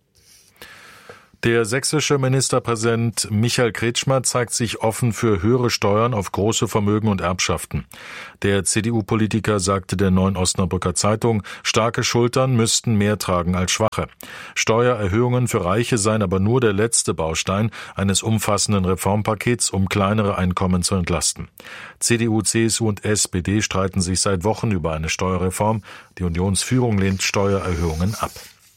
Der sächsische Ministerpräsident Michael Kretschmer zeigt sich offen für höhere Steuern auf große Vermögen und Erbschaften. Der C D U-Politiker sagte der Neuen Osnabrücker Zeitung, starke Schultern müssten mehr tragen als schwache. Steuererhöhungen für Reiche seien aber nur der letzte Baustein eines umfassenden Reformpakets, um kleinere Einkommen zu entlasten. C D U, C S U und S P D streiten sich seit Wochen über eine Steuerreform. Die Unionsführung lehnt Steuererhöhungen ab.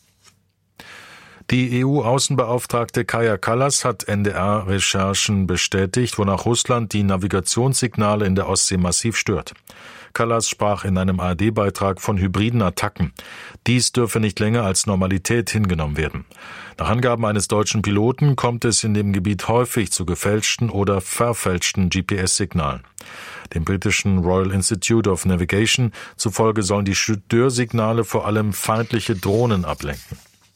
Die E U-Außenbeauftragte Kaja Kallas hat N D R-Recherchen bestätigt, wonach Russland die Navigationssignale in der Ostsee massiv stört. Kallas sprach in einem A R D-Beitrag von hybriden Attacken. Dies dürfe nicht länger als Normalität hingenommen werden. Nach Angaben eines deutschen Piloten kommt es in dem Gebiet häufig zu gefälschten oder verfälschten G P S-Signalen. Dem britischen Royal Institute of Navigation zufolge sollen die Störsignale vor allem feindliche Drohnen ablenken.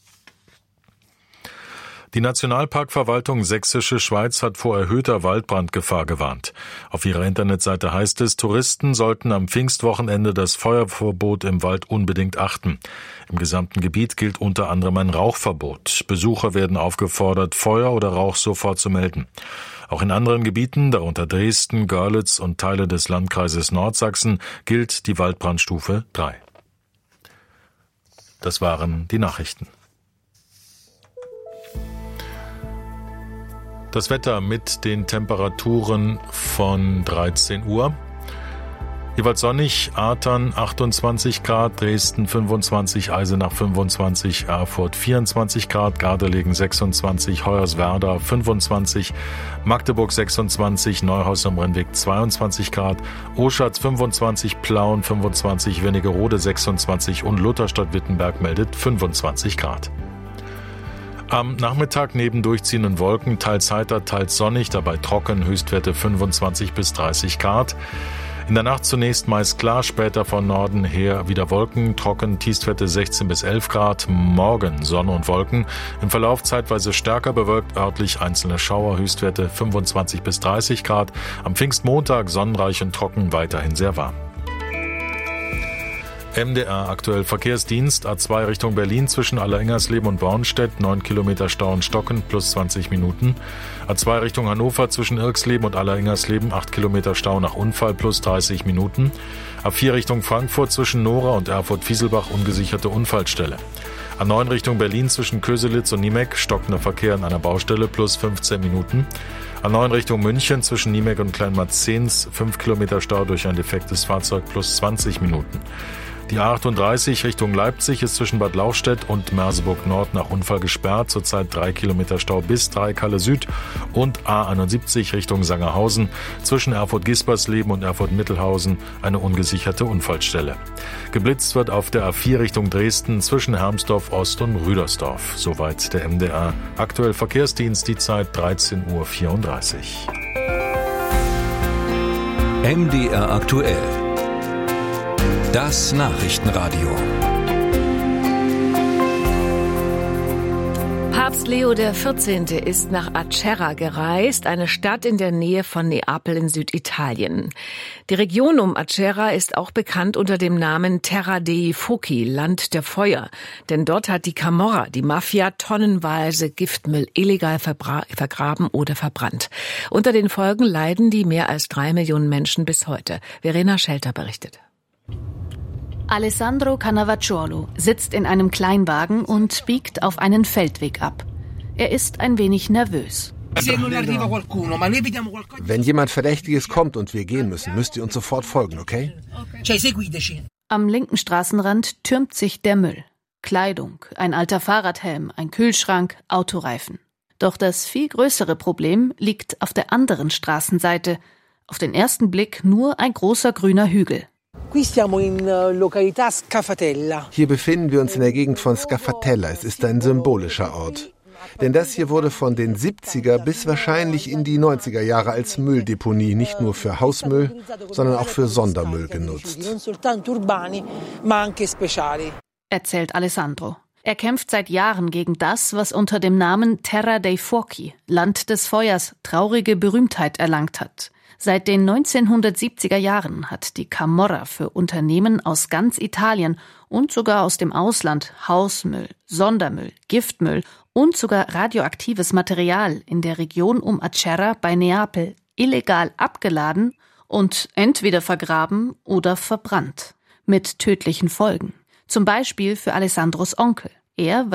Die Nationalparkverwaltung Sächsische Schweiz hat vor erhöhter Waldbrandgefahr gewarnt. Auf ihrer Internetseite heißt es, Touristen sollten am Pfingstwochenende das Feuerverbot im Wald unbedingt achten. Im gesamten Gebiet gilt unter anderem ein Rauchverbot. Besucher werden aufgefordert, Feuer oder Rauch sofort zu melden. Auch in anderen Gebieten, darunter Dresden, Görlitz und Teile des Landkreises Nordsachsen, gilt die Waldbrandstufe drei. Das waren die Nachrichten. Das Wetter mit den Temperaturen von dreizehn Uhr. Jeweils sonnig, Artern achtundzwanzig Grad, Dresden fünfundzwanzig, Eisenach fünfundzwanzig, Erfurt vierundzwanzig Grad, Gardelegen sechsundzwanzig, Hoyerswerda fünfundzwanzig, Magdeburg sechsundzwanzig, Neuhaus am Rennweg zweiundzwanzig Grad, Oschatz fünfundzwanzig, Plauen fünfundzwanzig, Wernigerode sechsundzwanzig und Lutherstadt-Wittenberg meldet fünfundzwanzig Grad. Am Nachmittag neben durchziehenden Wolken teils heiter, teils sonnig, dabei trocken, Höchstwerte fünfundzwanzig bis dreißig Grad. In der Nacht zunächst meist klar, später von Norden her wieder Wolken, trocken, Tiefstwerte sechzehn bis elf Grad. Morgen Sonne und Wolken, im Verlauf zeitweise stärker bewölkt, örtlich einzelne Schauer, Höchstwerte fünfundzwanzig bis dreißig Grad. Am Pfingstmontag sonnenreich und trocken, weiterhin sehr warm. M D R aktuell Verkehrsdienst, A zwei Richtung Berlin zwischen Allerengersleben und Bornstedt, neun Kilometer Stau in Stocken, plus zwanzig Minuten. A zwei Richtung Hannover zwischen Irksleben und Allerengersleben, acht Kilometer Stau nach Unfall, plus dreißig Minuten. A vier Richtung Frankfurt zwischen Nora und Erfurt-Fieselbach, ungesicherte Unfallstelle. A neun Richtung Berlin zwischen Köselitz und Niemek, stockender Verkehr an einer Baustelle, plus fünfzehn Minuten. A neun Richtung München zwischen Niemek und Kleinmarzens, fünf Kilometer Stau durch ein defektes Fahrzeug, plus zwanzig Minuten. Die A achtunddreißig Richtung Leipzig ist zwischen Bad Lauchstädt und Merseburg Nord nach Unfall gesperrt, zurzeit drei Kilometer Stau bis Dreikalle Süd, und A einundsiebzig Richtung Sangerhausen zwischen Erfurt-Gispersleben und Erfurt-Mittelhausen eine ungesicherte Unfallstelle. Geblitzt wird auf der A vier Richtung Dresden zwischen Hermsdorf Ost und Rüdersdorf. Soweit der M D R aktuell Verkehrsdienst, die Zeit dreizehn Uhr vierunddreißig. M D R aktuell. Das Nachrichtenradio. Papst Leo der vierzehnte. ist nach Acerra gereist, eine Stadt in der Nähe von Neapel in Süditalien. Die Region um Acerra ist auch bekannt unter dem Namen Terra dei Fuochi, Land der Feuer. Denn dort hat die Camorra, die Mafia, tonnenweise Giftmüll illegal verbra- vergraben oder verbrannt. Unter den Folgen leiden die mehr als drei Millionen Menschen bis heute. Verena Schelter berichtet. Alessandro Cannavacciolo sitzt in einem Kleinwagen und biegt auf einen Feldweg ab. Er ist ein wenig nervös. Wenn jemand Verdächtiges kommt und wir gehen müssen, müsst ihr uns sofort folgen, okay? Am linken Straßenrand türmt sich der Müll. Kleidung, ein alter Fahrradhelm, ein Kühlschrank, Autoreifen. Doch das viel größere Problem liegt auf der anderen Straßenseite. Auf den ersten Blick nur ein großer grüner Hügel. Hier befinden wir uns in der Gegend von Scafatella. Es ist ein symbolischer Ort. Denn das hier wurde von den siebziger bis wahrscheinlich in die neunziger Jahre als Mülldeponie nicht nur für Hausmüll, sondern auch für Sondermüll genutzt. Erzählt Alessandro. Er kämpft seit Jahren gegen das, was unter dem Namen Terra dei Fuochi, Land des Feuers, traurige Berühmtheit erlangt hat. Seit den neunzehnhundertsiebziger Jahren hat die Camorra für Unternehmen aus ganz Italien und sogar aus dem Ausland Hausmüll, Sondermüll, Giftmüll und sogar radioaktives Material in der Region um Acerra bei Neapel illegal abgeladen und entweder vergraben oder verbrannt. Mit tödlichen Folgen. Zum Beispiel für Alessandros Onkel. Er